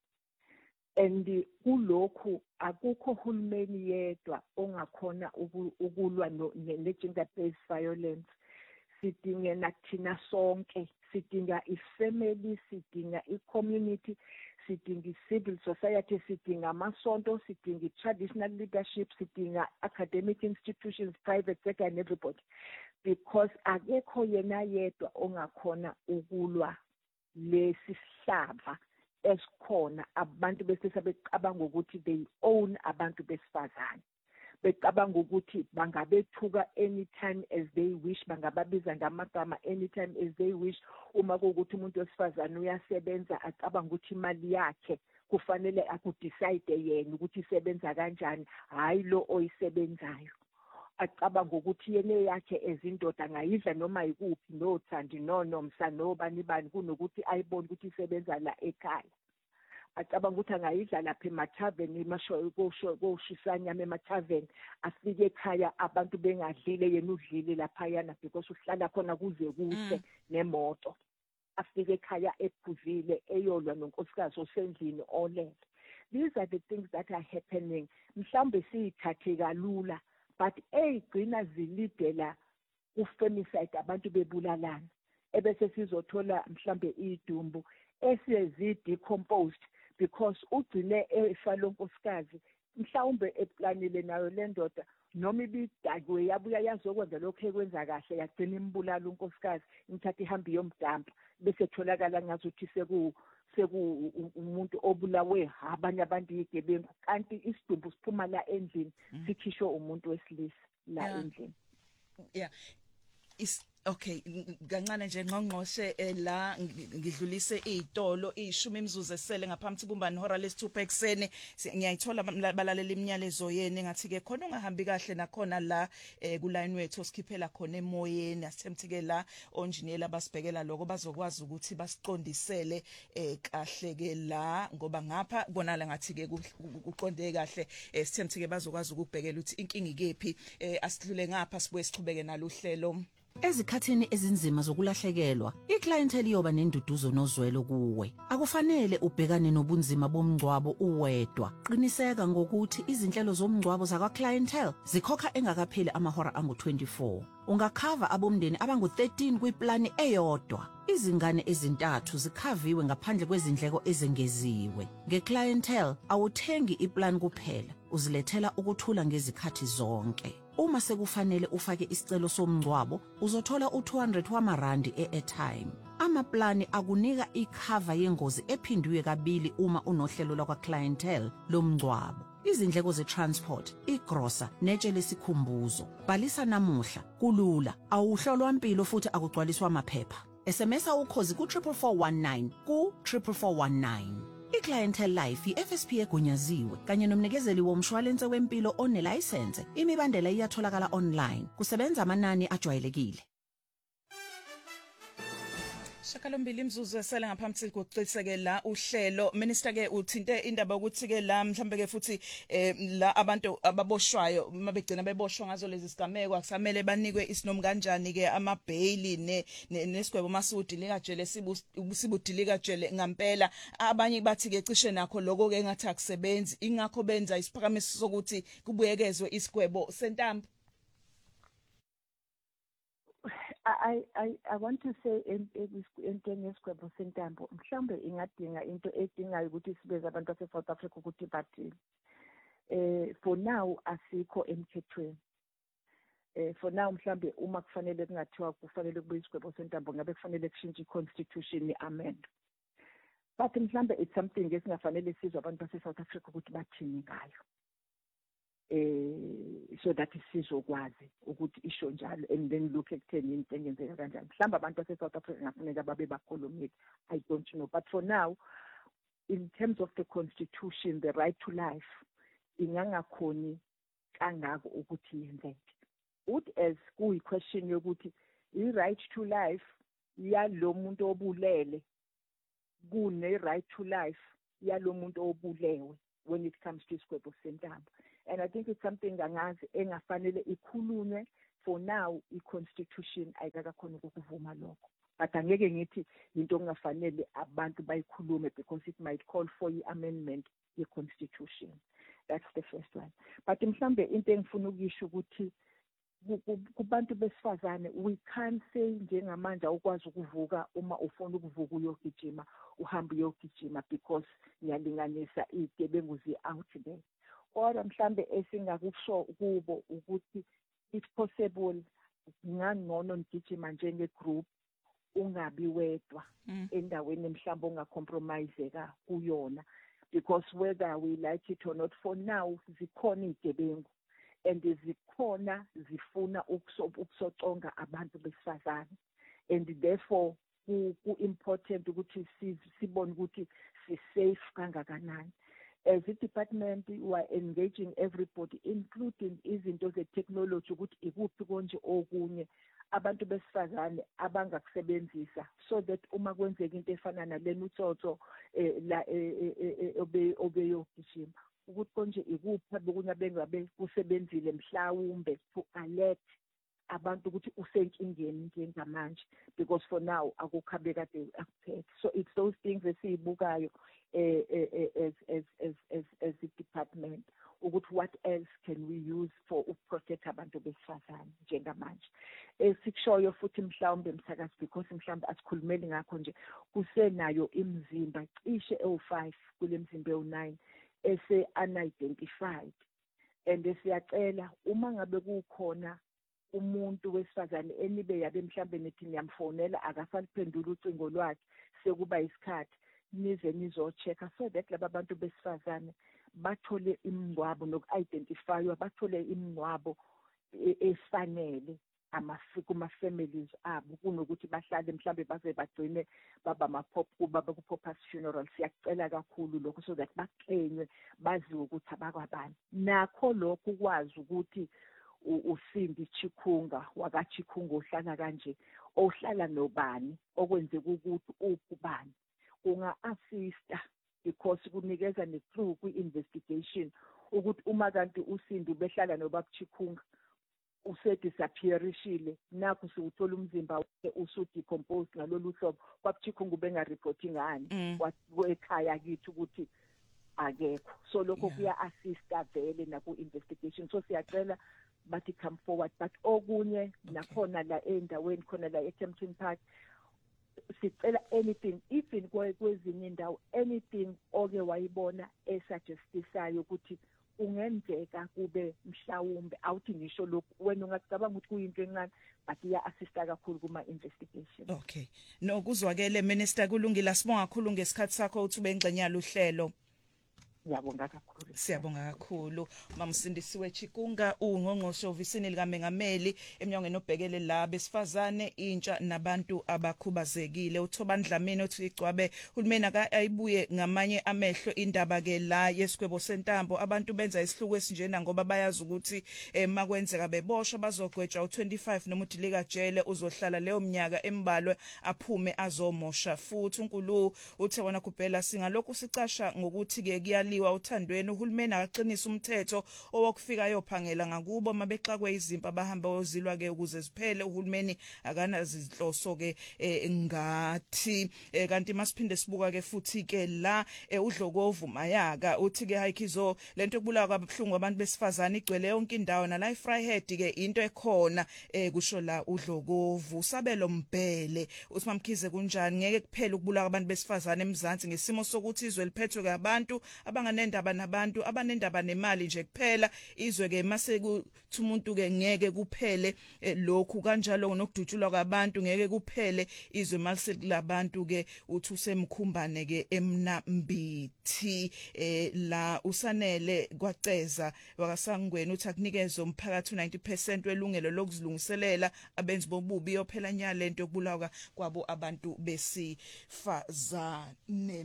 And kulokhu akukho hulumeni yedwa ongakhona ukulwa ne gender based violence. Sidinga nathina sonke, sidinga i-family, sidinga i-community, sidinga i-civil society, sidinga amasonto, sidinga i-traditional leadership, sidinga academic institutions, private sector and everybody, because akekho yena yedwa ongakhona ukulwa lesi sihlava esikhona abantu besisa becabanga ukuthi they own abantu besifazane, becabanga ukuthi bangabethuka anytime as they wish, bangababiza ngamagama anytime as they wish. Uma kuukuthi umuntu wesifazane uyasebenza acabanga ukuthi imali yakhe kufanele akudecide yena ukuthi isebenza kanjani, hayi lo oyisebenzayo. Acabanga ukuthi yene yakhe ezindoda angayidla noma yikuphi nothandi no nomsa no bani bani kunokuthi ayibone ukuthi isebenza la ekhaya. Acabanga ukuthi angayidla lapha emathaveni emasho kusho kushisanyama emathaveni, afike ekhaya abantu bengadlile yena udlile lapha yana because uhlala khona kuze kuse nemoto. Afike ekhaya ephuzile eyolwa nonkosikazi osendlini olele. These are the things that are happening. Mhlambe siyithathe kalula, but eyigcina zilidela ufemicide abantu bebulalana, ebese sizothola mhlambe idumbu esezi decomposed because ugcine efa lonkosikazi mhlawumbe eplanile nayo lendoda noma ibidagwe yabuya yazokwenza lokho ekwenza kahle yagcina imbulala unkosikazi imthatha ihambi yomdampa bese tholakala ngazuthi seku seku umuntu obulawe abanye abantu yigebengu kanti isidumbu siphuma la endlini sikhishwe umuntu wesilisa la endlini. Yeah. Is okay kancane nje ngqongqoshe la ngidlulise izitolo ishumi imzuzu esele ngaphambi kubumbani hora lesithupha eksene. Ngiyayithola balalela imiyalezo yene ngathi ke khona ungahambi kahle nakhona la ku line wethu osikhiphela khona emoyeni, asithemthike la onjiniyela basibhekela lokho bazokwazi ukuthi basiqondisele kahle ke la ngoba ngapha bonala ngathi ke kuqonde kahle sithemthike bazokwazi ukubhekela ukuthi inkingi ikephi. Asidlule ngapha sibuye sichubeke nalo uhlelo. Ezikhathini ezinzima zokulahlekelwa, iclientele iyoba nenduduzo nozwelo kuwe. Akufanele ubhekane nobunzima bomngcwabo uwedwa. Qiniseka ngokuthi izinhlelo zomngcwabo zakwa clientele zikhokha engakapheli amahora angu twenty-four. Ungakhava abomndeni abangu thirteen kwiplani eyodwa. Izingane ezintathu zikhaviwe ngaphandle kwezindleko ezengeziwe. Ngeclientele awuthengi iplan kuphela, uzilethela ukuthula ngezikhathi zonke. Uma sekufanele ufake isicelo somngcwabo, uzothola u two hundred wamarandi e-airtime. Amaplani akunika ikhava yengozi ephindwe kabili uma unohlelo lakwa clientele lomngcwabo. Izindleko ze-transport, igrosa, netshe lesikhumbuzo. Bhalisa namuhla, kulula, awuhlolwa impilo futhi akugcwaliswa amaphepha. S M S ukhozi ku triple four one nine ku triple four one nine. iClientele Life i-F S P egunyaziwe kanye nomnikezeli womshwalense wempilo onelicense. Imibandela iyatholakala online. Kusebenza amanani ajwayelekile. Shakalombili imzuzu esela ngaphambi kokuciseke la uhlelo minister ke uthinte indaba ukuthi ke la mhlambe ke futhi eh, la abantu ababoshwayo mabegcina beboshwa ngazo lezi sigameko akusamele banikwe isinom kanjani ke ama bail ne nesigwebo masudi likajele sibudili kajele ngempela abanye bathi ke cishe nakho lokho ke engathi akusebenzi ingakho benza isiphakamiso sokuthi kubuyekezwe isigwebo sentambo. I I I want to say enteng yesigwebo sentambo mhlambe ingadinga into edingayo ukuthi sibeze abantu base South Africa ukuthi bathini eh for now asikho emthethweni eh for now mhlambe uma kufanele kungathiwa kufanele kube isigwebo sentambo ngabe kufanele kushintshe iconstitution iamend but mhlambe it's something esingafanele sizwe abantu base South Africa ukuthi bathini ngayo eh so that isizokwazi ukuthi isho njalo and then look ekutheni into engenzeka kanjani mhlamba abantu base South Africa ngafanele babe bakhulumile I don't know but for now in terms of the constitution the right to life ingangakhoni kangako ukuthi yenzeke ut as kuyi question yokuthi i right to life yalo muntu obulele kune right to life yalo muntu obulewe when it comes to isigwebo sentambo. And I think it's something angazi engafanele ikhulunywe for now i-constitution ayikakakhona ukuvuma lokho but angeke ngithi into engafanele abantu bayikhulume because it might call for i-amendment ye-constitution. That's the first one. But mhlambe into engifuna ukuyisho ukuthi kubantu besifazane we can't say njengamanje ukwazi ukuvuka uma ufuna ukuvuka uyogijima uhamba uyogijima because ngiyalinganisa igebengu zi out there. Or mhlambe esingakusho kubo ukuthi it's possible ngangcono ngijima njenge group ungabi wedwa endaweni mhlambe ungacompromiseka kuyona because whether we like it or not for now zikhona igebengu and zikhona zifuna ukusoconga abantu besifazane and therefore ku important ukuthi sibone ukuthi si safe kangakanani. As a department, we are engaging everybody, including izinto ze-technology, ukuthi ikuphi konje okunye abantu besifazane abangakusebenzisa so that uma kwenzeka into efana nalena utsotso la obeyogijima ukuthi konje ikuphi bokunya bengabe kusebenzile mhlawumbe to alert abantu ukuthi usenkingeni njengamanje because for now akukhabe kade akuphethe. So it's those things esiyibukayo eh as as as as as a department ukuthi what else can we use for uprotect abantu besifazane njengamanje esikushoyo futhi mhlawumbe msakazi because mhlawumbe asikhulumeli ngakho nje kusenayo imizimba cishe ewu five kule mzimba ewu nine ese unidentified and siyacela uma ngabe kukhona umuntu wesifazane enibe yabe mhlambe nethi ngiyamfonela akasaliphendula ucingo lwakhe sekuba isikhathi nize nizochecka so that laba bantu besifazane bathole imingcwabo noku-identifywa bathole imingcwabo efanele kuma families abo kunokuthi bahlale mhlambe baze bagcine baba mapop baba ku-Poppers funeral. Siyacela kakhulu lokho so that baqenywe baziwe ukuthi abakwabani nakho lokho ukwazi ukuthi uSindi Chikunga wakaChikunga ohlala kanje ohlala nobani okwenzeka ukuthi ubani unga-assista because kunikeza ne-clue kwi-investigation ukuthi uma kanti uSindi behlala nobaba Chikunga usedisappearishile nakho siwuthola umzimba wakhe usudecompose ngalolu hlobo baba Chikunga benga-reporting ngani ekhaya kithi ukuthi akekho so lokho kuya-assista vele naku-investigation so siyacela bathi come forward but okunye nakhona la endaweni khona la eTempton Park sicela anything even kwezinye indawo anything oke wayibona esuggestionayo ukuthi ungenzeka kube mhlawumbe awuthi ngisho lokhu wena ungacabanga ukuthi kuyinto encane but iya assista kakhulu kuma investigation. Okay no kuzwakele minister kulungile sibonga kakhulu ngesikhathi sakho uthi ube engxenyala uhlelo. Ngiyabonga kakhulu. Siyabonga kakhulu. Mamsindisiwe Chikunga ungqongqoshe ofisini likaMengameli emnyangweni obhekele la besifazane intsha nabantu abakhubazekile. uThobani Dlamini uthi igcwabe uhulumeni akayibuye ngamanye amehlo indaba ke la yesikwebo sentambo abantu benza isihluku esinjena ngoba bayazi ukuthi makwenzeka beboshwa bazogwetshwa u25 noma udilika jele uzohlala leyo mnyaka embalwe aphume azomosha futhi uNkulu uthe wona kuphela singalokhu sicasha ngokuthi ke kuyaliwa uthandweni uhulumeni akaqinisa umthetho owokufika yophangela ngakubo mabexakwe izimpa abahamba ozilwa ke ukuze ziphele uhulumeni akanazinhloso ke ngathi kanti masiphinde sibuka ke futhi ke la uDlokovu Mayaka uthi ke hayikizo lento ekubulawa kwabhlungu abantu besifazane igcwele yonke indawo na life Fryhead ke into ekhona kusho la uDlokovu Sabelo Mbhele uthi mamkhize kunjani ngeke kuphele ukubulawa kwabantu besifazane eMzansi ngesimo sokuthi izwe liphethwe ngabantu abanganendaba nabantu abanendaba nemali nje kuphela izwe ke mase kuthi umuntu ke ngeke kuphele lokhu kanjalo nokudutshulwa kwabantu ngeke kuphele izwe mase kulabantu ke uthi usemkhumbane ke eMnambithi la usanele kwaceza wakasangweni uthi akunikeze umphakathi ninety percent welungelo lokuzilungiselela abenzi bobubi yophela nya lento yokubulawa kwabo abantu besifazane.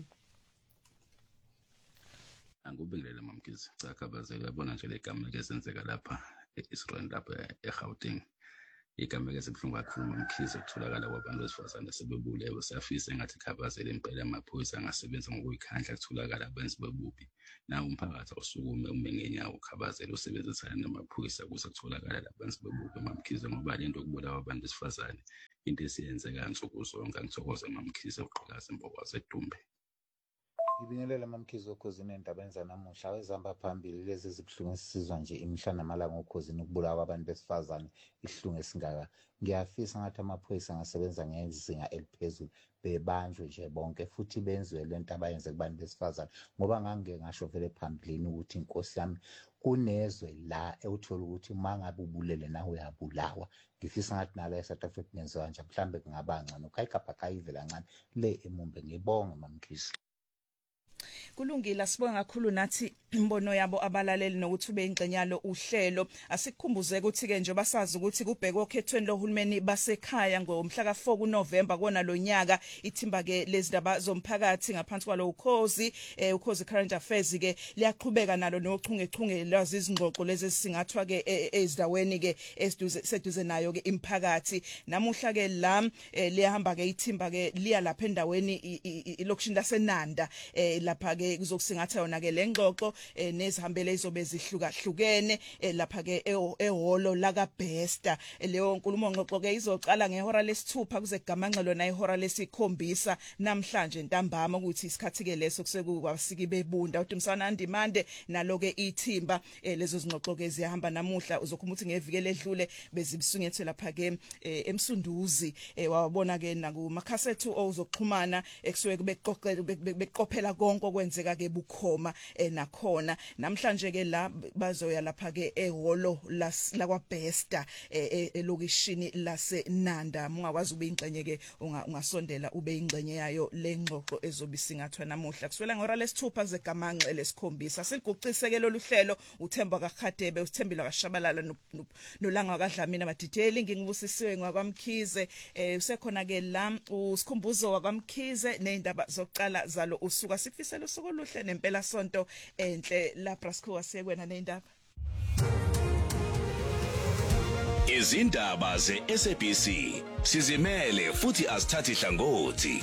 Angubingelela mamkhize cha khabazela yabona nje legama lesenzeka lapha eIsrael lapha eGauteng igama lesibhlungu kakhulu mamkhize kutholakala kwabantu besifazane sebebulewe siyafisa engathi khabazela impela amaphoyisa angasebenza ngokuyikhandla kutholakala abenzi bobubi nawo umphakathi osukume ume ngenyawo khabazela usebenzisana namaphoyisa ukuze kutholakala labenzi bobubi mamkhize ngoba lento kubulawa abantu besifazane into esiyenzeka kansuku zonke ngithokoze mamkhize uqhakaza impokwazi edumbe. Ngibingelela mamkhize okhosini endaba enza namuhla wezamba phambili lezi zibhlungu esizwa nje imhla namalanga okhosini ukubulawa kwabantu besifazane ihlungu esingaka ngiyafisa ngathi amaphoyisa angasebenza ngezinga eliphezulu bebanjwe nje bonke futhi benziwe lento abayenze kubantu besifazane ngoba ngangeke ngasho vele phambilini ukuthi inkosi yami kunezwe la ewuthola ukuthi mangabe ubulele nawe uyabulawa ngifisa ngathi nala eSouth Africa ngenziwa nje mhlambe kungaba ngcono khayikapha khayivela kancane le emumbe ngibonga mamkhize. Kulungile sibonga kakhulu nathi imbono yabo abalaleli nokuthi ube ingcenyalo uhlelo asikhumbuze ukuthi ke nje basazi ukuthi kubhekwe okhethweni lohulumeni basekhaya ngomhla ka four kuNovember kona lonyaka ithimba ke lezindaba zomphakathi ngaphansi kwalo ukhozi eh ukhozi current affairs ke liyaqhubeka nalo nochungechunge lwazi izingxoxo lezi singathwa ke ezidaweni ke esiduze seduze nayo ke imphakathi namuhla ke la liyahamba ke ithimba ke liya lapha endaweni ilokushini laseNanda eh lapha ke kuzokusingatha yona ke lengxoxo nezihambele izobe zihlukahlukene lapha ke ehholo la kaBesta leyo nkulumo ngxoxo ke izoqala ngehora lesithupha kuze kugamanxelo na ihora lesikhombisa namhlanje ntambama ukuthi isikhathi ke leso kusekukwasiki bebunda uDumsana Ndimande nalo ke ithimba lezo zingxoxo ke ziyahamba namuhla uzokhuma ukuthi ngeviki ledlule bezibisungethwe lapha ke eMsunduzi wabona ke nakumakhasethu ozoxhumana ekusuke beqoqela beqophela konke okwenzeka ke bukhoma nakhona namhlanje ke la bazoya lapha ke ehholo la kwaBesta elokishini laseNanda ungakwazi ube ingxenye ke ungasondela ube ingxenye yayo lengxoxo ezobisingathwa namuhla kuswela ngora lesithupha zegamanxe lesikhombisa siligucise ke lolu hlelo uThemba kaKhadebe uSithembile kaShabalala noLanga kaDlamini abadideli ngingibusisiwe ngwakwamkhize usekhona ke la usikhumbuzo wakwaMkhize neindaba zokuqala zalo usuka sifisela usuku oluhle nempela sonto enhle la Brasco asekwena neindaba izindaba ze-S A B C sizimele futhi azithathi hlangothi.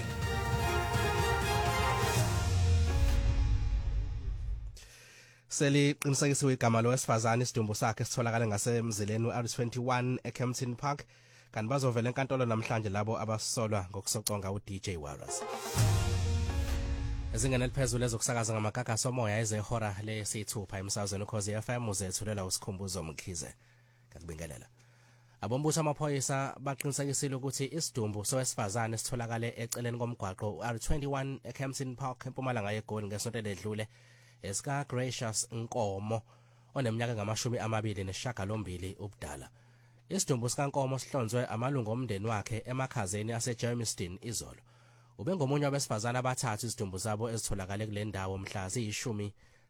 Seli qinisekisiwe igama lowesifazane isidumbu sakhe sitholakala ngasemzileni we-R twenty-one eKempton Park kanti bazovela enkantolo namhlanje labo abasolwa ngokusoconga uD J Warras. Ezingane liphezulu ezokusakaza ngamagaga somoya ezehora lesithupha emsazweni ukhozi F M uzethulela usikhumbuzo Mkhize ngakubingelela. Abombuso amaphoyisa baqinisekisile ukuthi isidumbu sowesifazane sitholakale eceleni komgwaqo R twenty-one eKempton Park eMpumalanga yeGoli ngesonto ledlule esika Gracious Nkomo oneminyaka ngamashumi amabili nesishiyagalombili ubudala. Isidumbu sikaNkomo sihlonzwe amalungu omndeni wakhe emakhazeni aseJermiston izolo. Ubengomunye wabesifazane abathathu izidumbu zabo ezitholakale kule ndawo mhla ziyishumi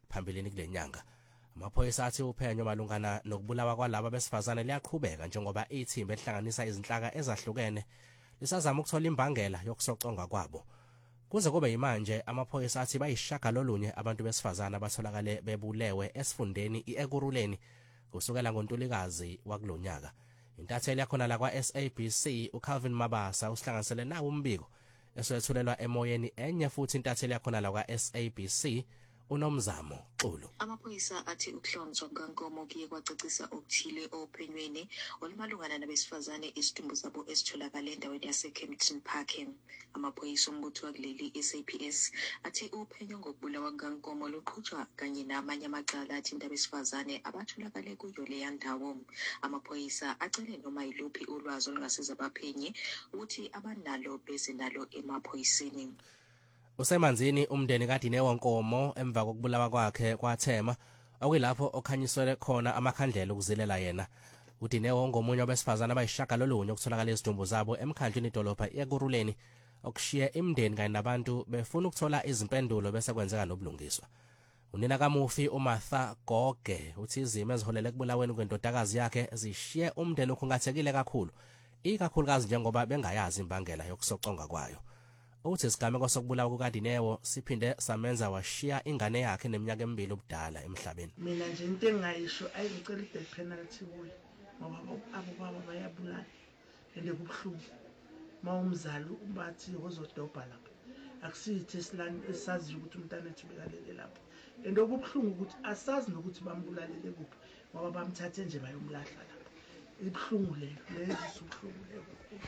phambilini kulenyanga. Amaphoyisa athi uphenyo malungana nokubulawa kwalabo besifazane liyaqhubeka njengoba ithimba elihlanganisa izinhlaka ezahlukene lisazama ukuthola imbangela yokusoconga kwabo. Kuze kube yimanje amaphoyisa athi bayishaka lolunye abantu besifazane abatholakale bebulewe esifundeni iEkurhuleni kusukela ngoNtulikazi wakulonyaka. Intatheli yakhona la kwa S A B C uCalvin Mabasa usihlanganisele nawo umbiko eswethulelwa emoyeni enye futhi intatheli yakhona la kwa S A B C uNomzamo Xulu. Amaphoyisa athi ukuhlonzwa kukaNkomo kuye kwacacisa okuthile ophenyweni olumalungana nabesifazane isidumbu zabo esitholakala endaweni yaseKempton Park. Amaphoyisa ombutho wakuleli S A P S athi uphenyo ngokubulawa kukaNkomo luqhutshwa kanye namanye amacala athinta abesifazane abatholakale kuyo leya ndawo. Amaphoyisa acele noma yiluphi ulwazi olungasiza abaphenyi ukuthi abanalo bezinalo emaphoyiseni. Usemanzini umndeni kaDinewo Nkomo emva kokubulawa kwakhe kwathema okuyilapho okhanyiswele khona amakhandlela ukuzilela yena. uDinewo ngomunye wabesifazane abayishaka lolunye ukutholakala izidumbu zabo emkhandleni idolobha eKurhuleni okushiya imndeni kanye nabantu befuna ukuthola izimpendulo bese kwenzeka nobulungiswa. Unina kaMufi uMartha Goge uthi izimo eziholele ekubulaweni kwendodakazi yakhe zishiye umndeni okhungathekile kakhulu, ikakhulukazi njengoba bengayazi imbangela yokusoconga kwayo. Uthi isigameko sokubulawa kukaDinewo siphinde samenza washiya ingane yakhe neminyaka emibili ubudala emhlabeni. Mina nje into engayisho ayicela i-death penalty kuyo ngoba abo baba bayabulala ende kubhlungu. Mawumzali ubathi uzodobha lapha. Akusithi esilani esazi ukuthi umntana ethu bekalele lapha. Ende kubhlungu ukuthi asazi nokuthi bambulalele kuphi ngoba bamthathe nje bayomlahla lapha. Ibhlungu lelo lezi ubhlungu lelo.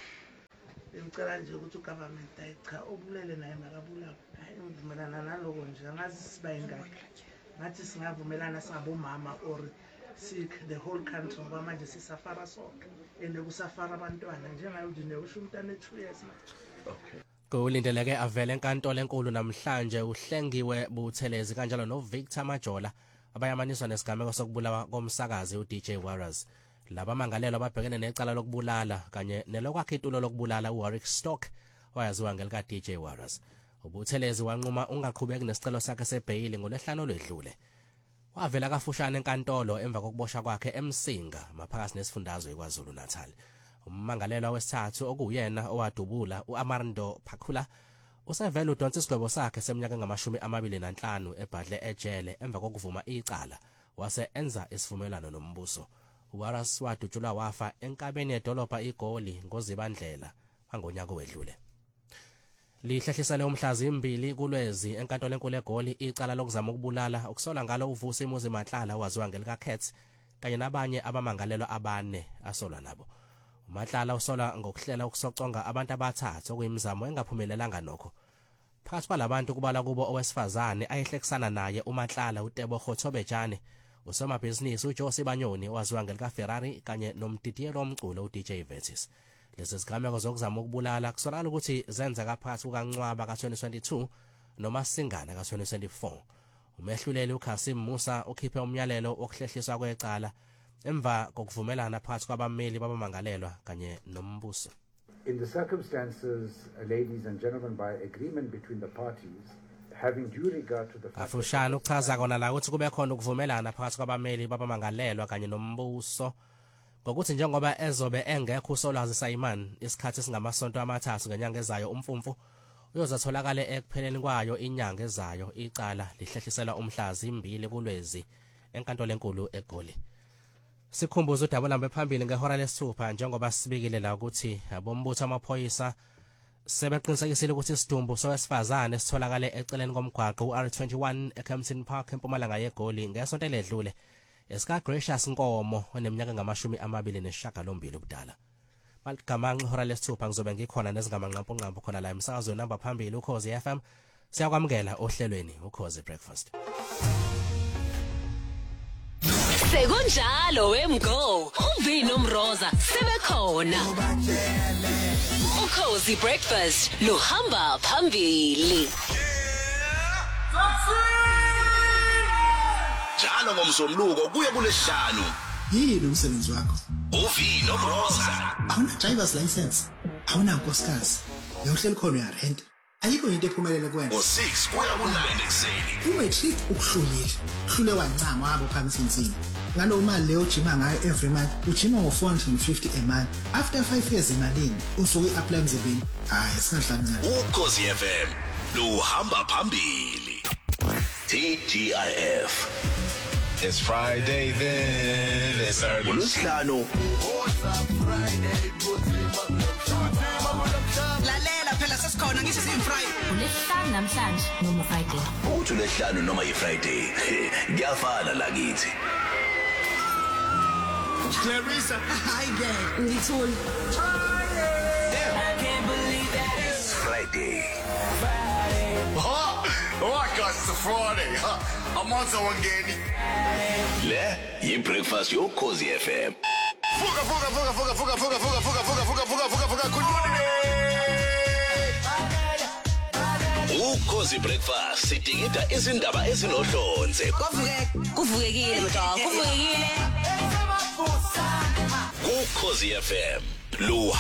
Ngicela nje ukuthi ugovernment ayicha obulele naye makabulawe. Hayi ngivumelana naloko nje angazi siba ingakho. Ngathi singavumelana singabomama or sick the whole country ngoba manje sisafara sonke ende kusafara abantwana njengayo uDinewo usho umntana e-two years manje. Okay. Kulindeleke avele enkantolo enkulu namhlanje uhlengiwe buthelezi kanjalo noVictor Majola abayamaniswa nesigameko sokubulawa komsakazi uD J Warras. Laba mangalelo ababhekene necala lokubulala kanye nelokwakha itulo lokubulala uWarwick Stock wayaziwa ngelika D J Warras. Ubuthelezi wanquma ungaqhubeki nesicelo sakhe sebhayili ngoLwesihlanu olwedlule. Wavela kafushane enkantolo emva kokuboshwa kwakhe eMsinga maphakathi nesifundazwe eKwaZulu Natal. Ummangalelwa wesithathu okuyena owadubula uAmando Phakula usevela udonsa isigwebo sakhe seminyaka ngamashumi amabili nanhlanu ebhadle ejele emva kokuvuma icala wase enza isivumelwano nombuso. Warras wadutshulwa wafa enkabeni yedolobha iGoli ngoZibandlela angonyaka owedlule. Lihlehlisele umhlazi imbili kulwezi enkantolo enkulu eGoli icala lokuzama ukubulala ukusola ngalo uvusi imuzi Matlala waziwa ngelika Kets kanye nabanye abamangalelwa abane asolwa nabo. uMatlala usola ngokuhlela ukusoconga abantu abathathu okuyimizamo engaphumelelanga nokho. Phakathi kwalabantu kubala kubo owesifazane ayehlekisana naye uMatlala uTebo Khotsobejane, usomabhizinisi uJosi Banyoni owaziwa ngelika Ferrari kanye nomdidiyelo omculo uD J Vetis. Lezi zigameko zokuzama ukubulala kusolakala ukuthi zenzeka phakathi kukaNcwaba ka-twenty twenty-two noMasingana ka-twenty twenty-four. Umehluleli uKasim Musa ukhiphe umyalelo wokuhlehliswa kwecala emva kokuvumelana phakathi kwabameli babamangalelwa kanye nombuso. In the circumstances, uh, ladies and gentlemen, by agreement between the parties, having due regard to the fact afushana ukuchaza kona la ukuthi kube khona ukuvumelana phakathi kwabameli babamangalelwa kanye nombuso ngokuthi njengoba ezobe engekho uSolwazi Simon isikhathi singamasonto amathathu ngenyanga ezayo umfumfu uyozatholakala ekupheleni kwayo inyanga ezayo icala lihlehlisela umhlazi imbili kulwezi enkantolo enkulu eGoli. Sikhumbuza udaba lambe phambili ngehora lesithupha njengoba sibikile la ukuthi abombutho amaphoyisa sebeqinisekisile ukuthi isidumbu sowesifazane sitholakale eceleni komgwaqo uR twenty-one eKempton Park empumalanga yeGoli ngesonto eledlule esika Gracious Nkomo oneminyaka ngamashumi amabili nesishiyagalombili ubudala. Maligamanqa ihora lesithupha ngizobe ngikhona nezingamanqampu nqampu khona la emsakazweni namba phambili uKhozi F M. Siyakwamukela ohlelweni uKhozi Breakfast. Sekunjalo wemgo uVino Mroza sebekhona uKhozi Breakfast luhamba phambili njalo ngomsombuluko kuye kulesihlanu. Yini umsebenzi wakho? uVino Mroza awuna driver's license, awuna nkosikazi, uyawuhleli khona uyarent, ayikho into ephumelela kuwena ngo-six kuya ku-nine ekuseni umatric ukuhlulile hlule wancama wabo phansi insini ngalo mali leyo ujima ngayo every month ujima ngo-four hundred fifty a month after five years emalini usuke i-apply emzimbeni hayi singahlangana ukhozi F M luhamba phambili T G I F. It's Friday then. It's early. uLwesihlanu lalela phela sesikhona ngisho siyi-Friday uLwesihlanu namhlanje noma Friday uthi uLwesihlanu noma yi-Friday kuyafana la kithi Clarissa hayi ke ngithuli I can't believe that it's Friday. Huh? Alright guys, it's a Friday. Huh? I'm on to one game. Le yi-breakfast yokhozi F M. Fuga, fuga, fuga, fuga, fuga, fuga, fuga, fuga, fuga, fuga, fuga, fuga, fuga, good morning. Ukhozi breakfast sidingida izindaba ezinohlonze. kuvuke kuvukekile mntwana kuvukekile Ukhozi F M. Lu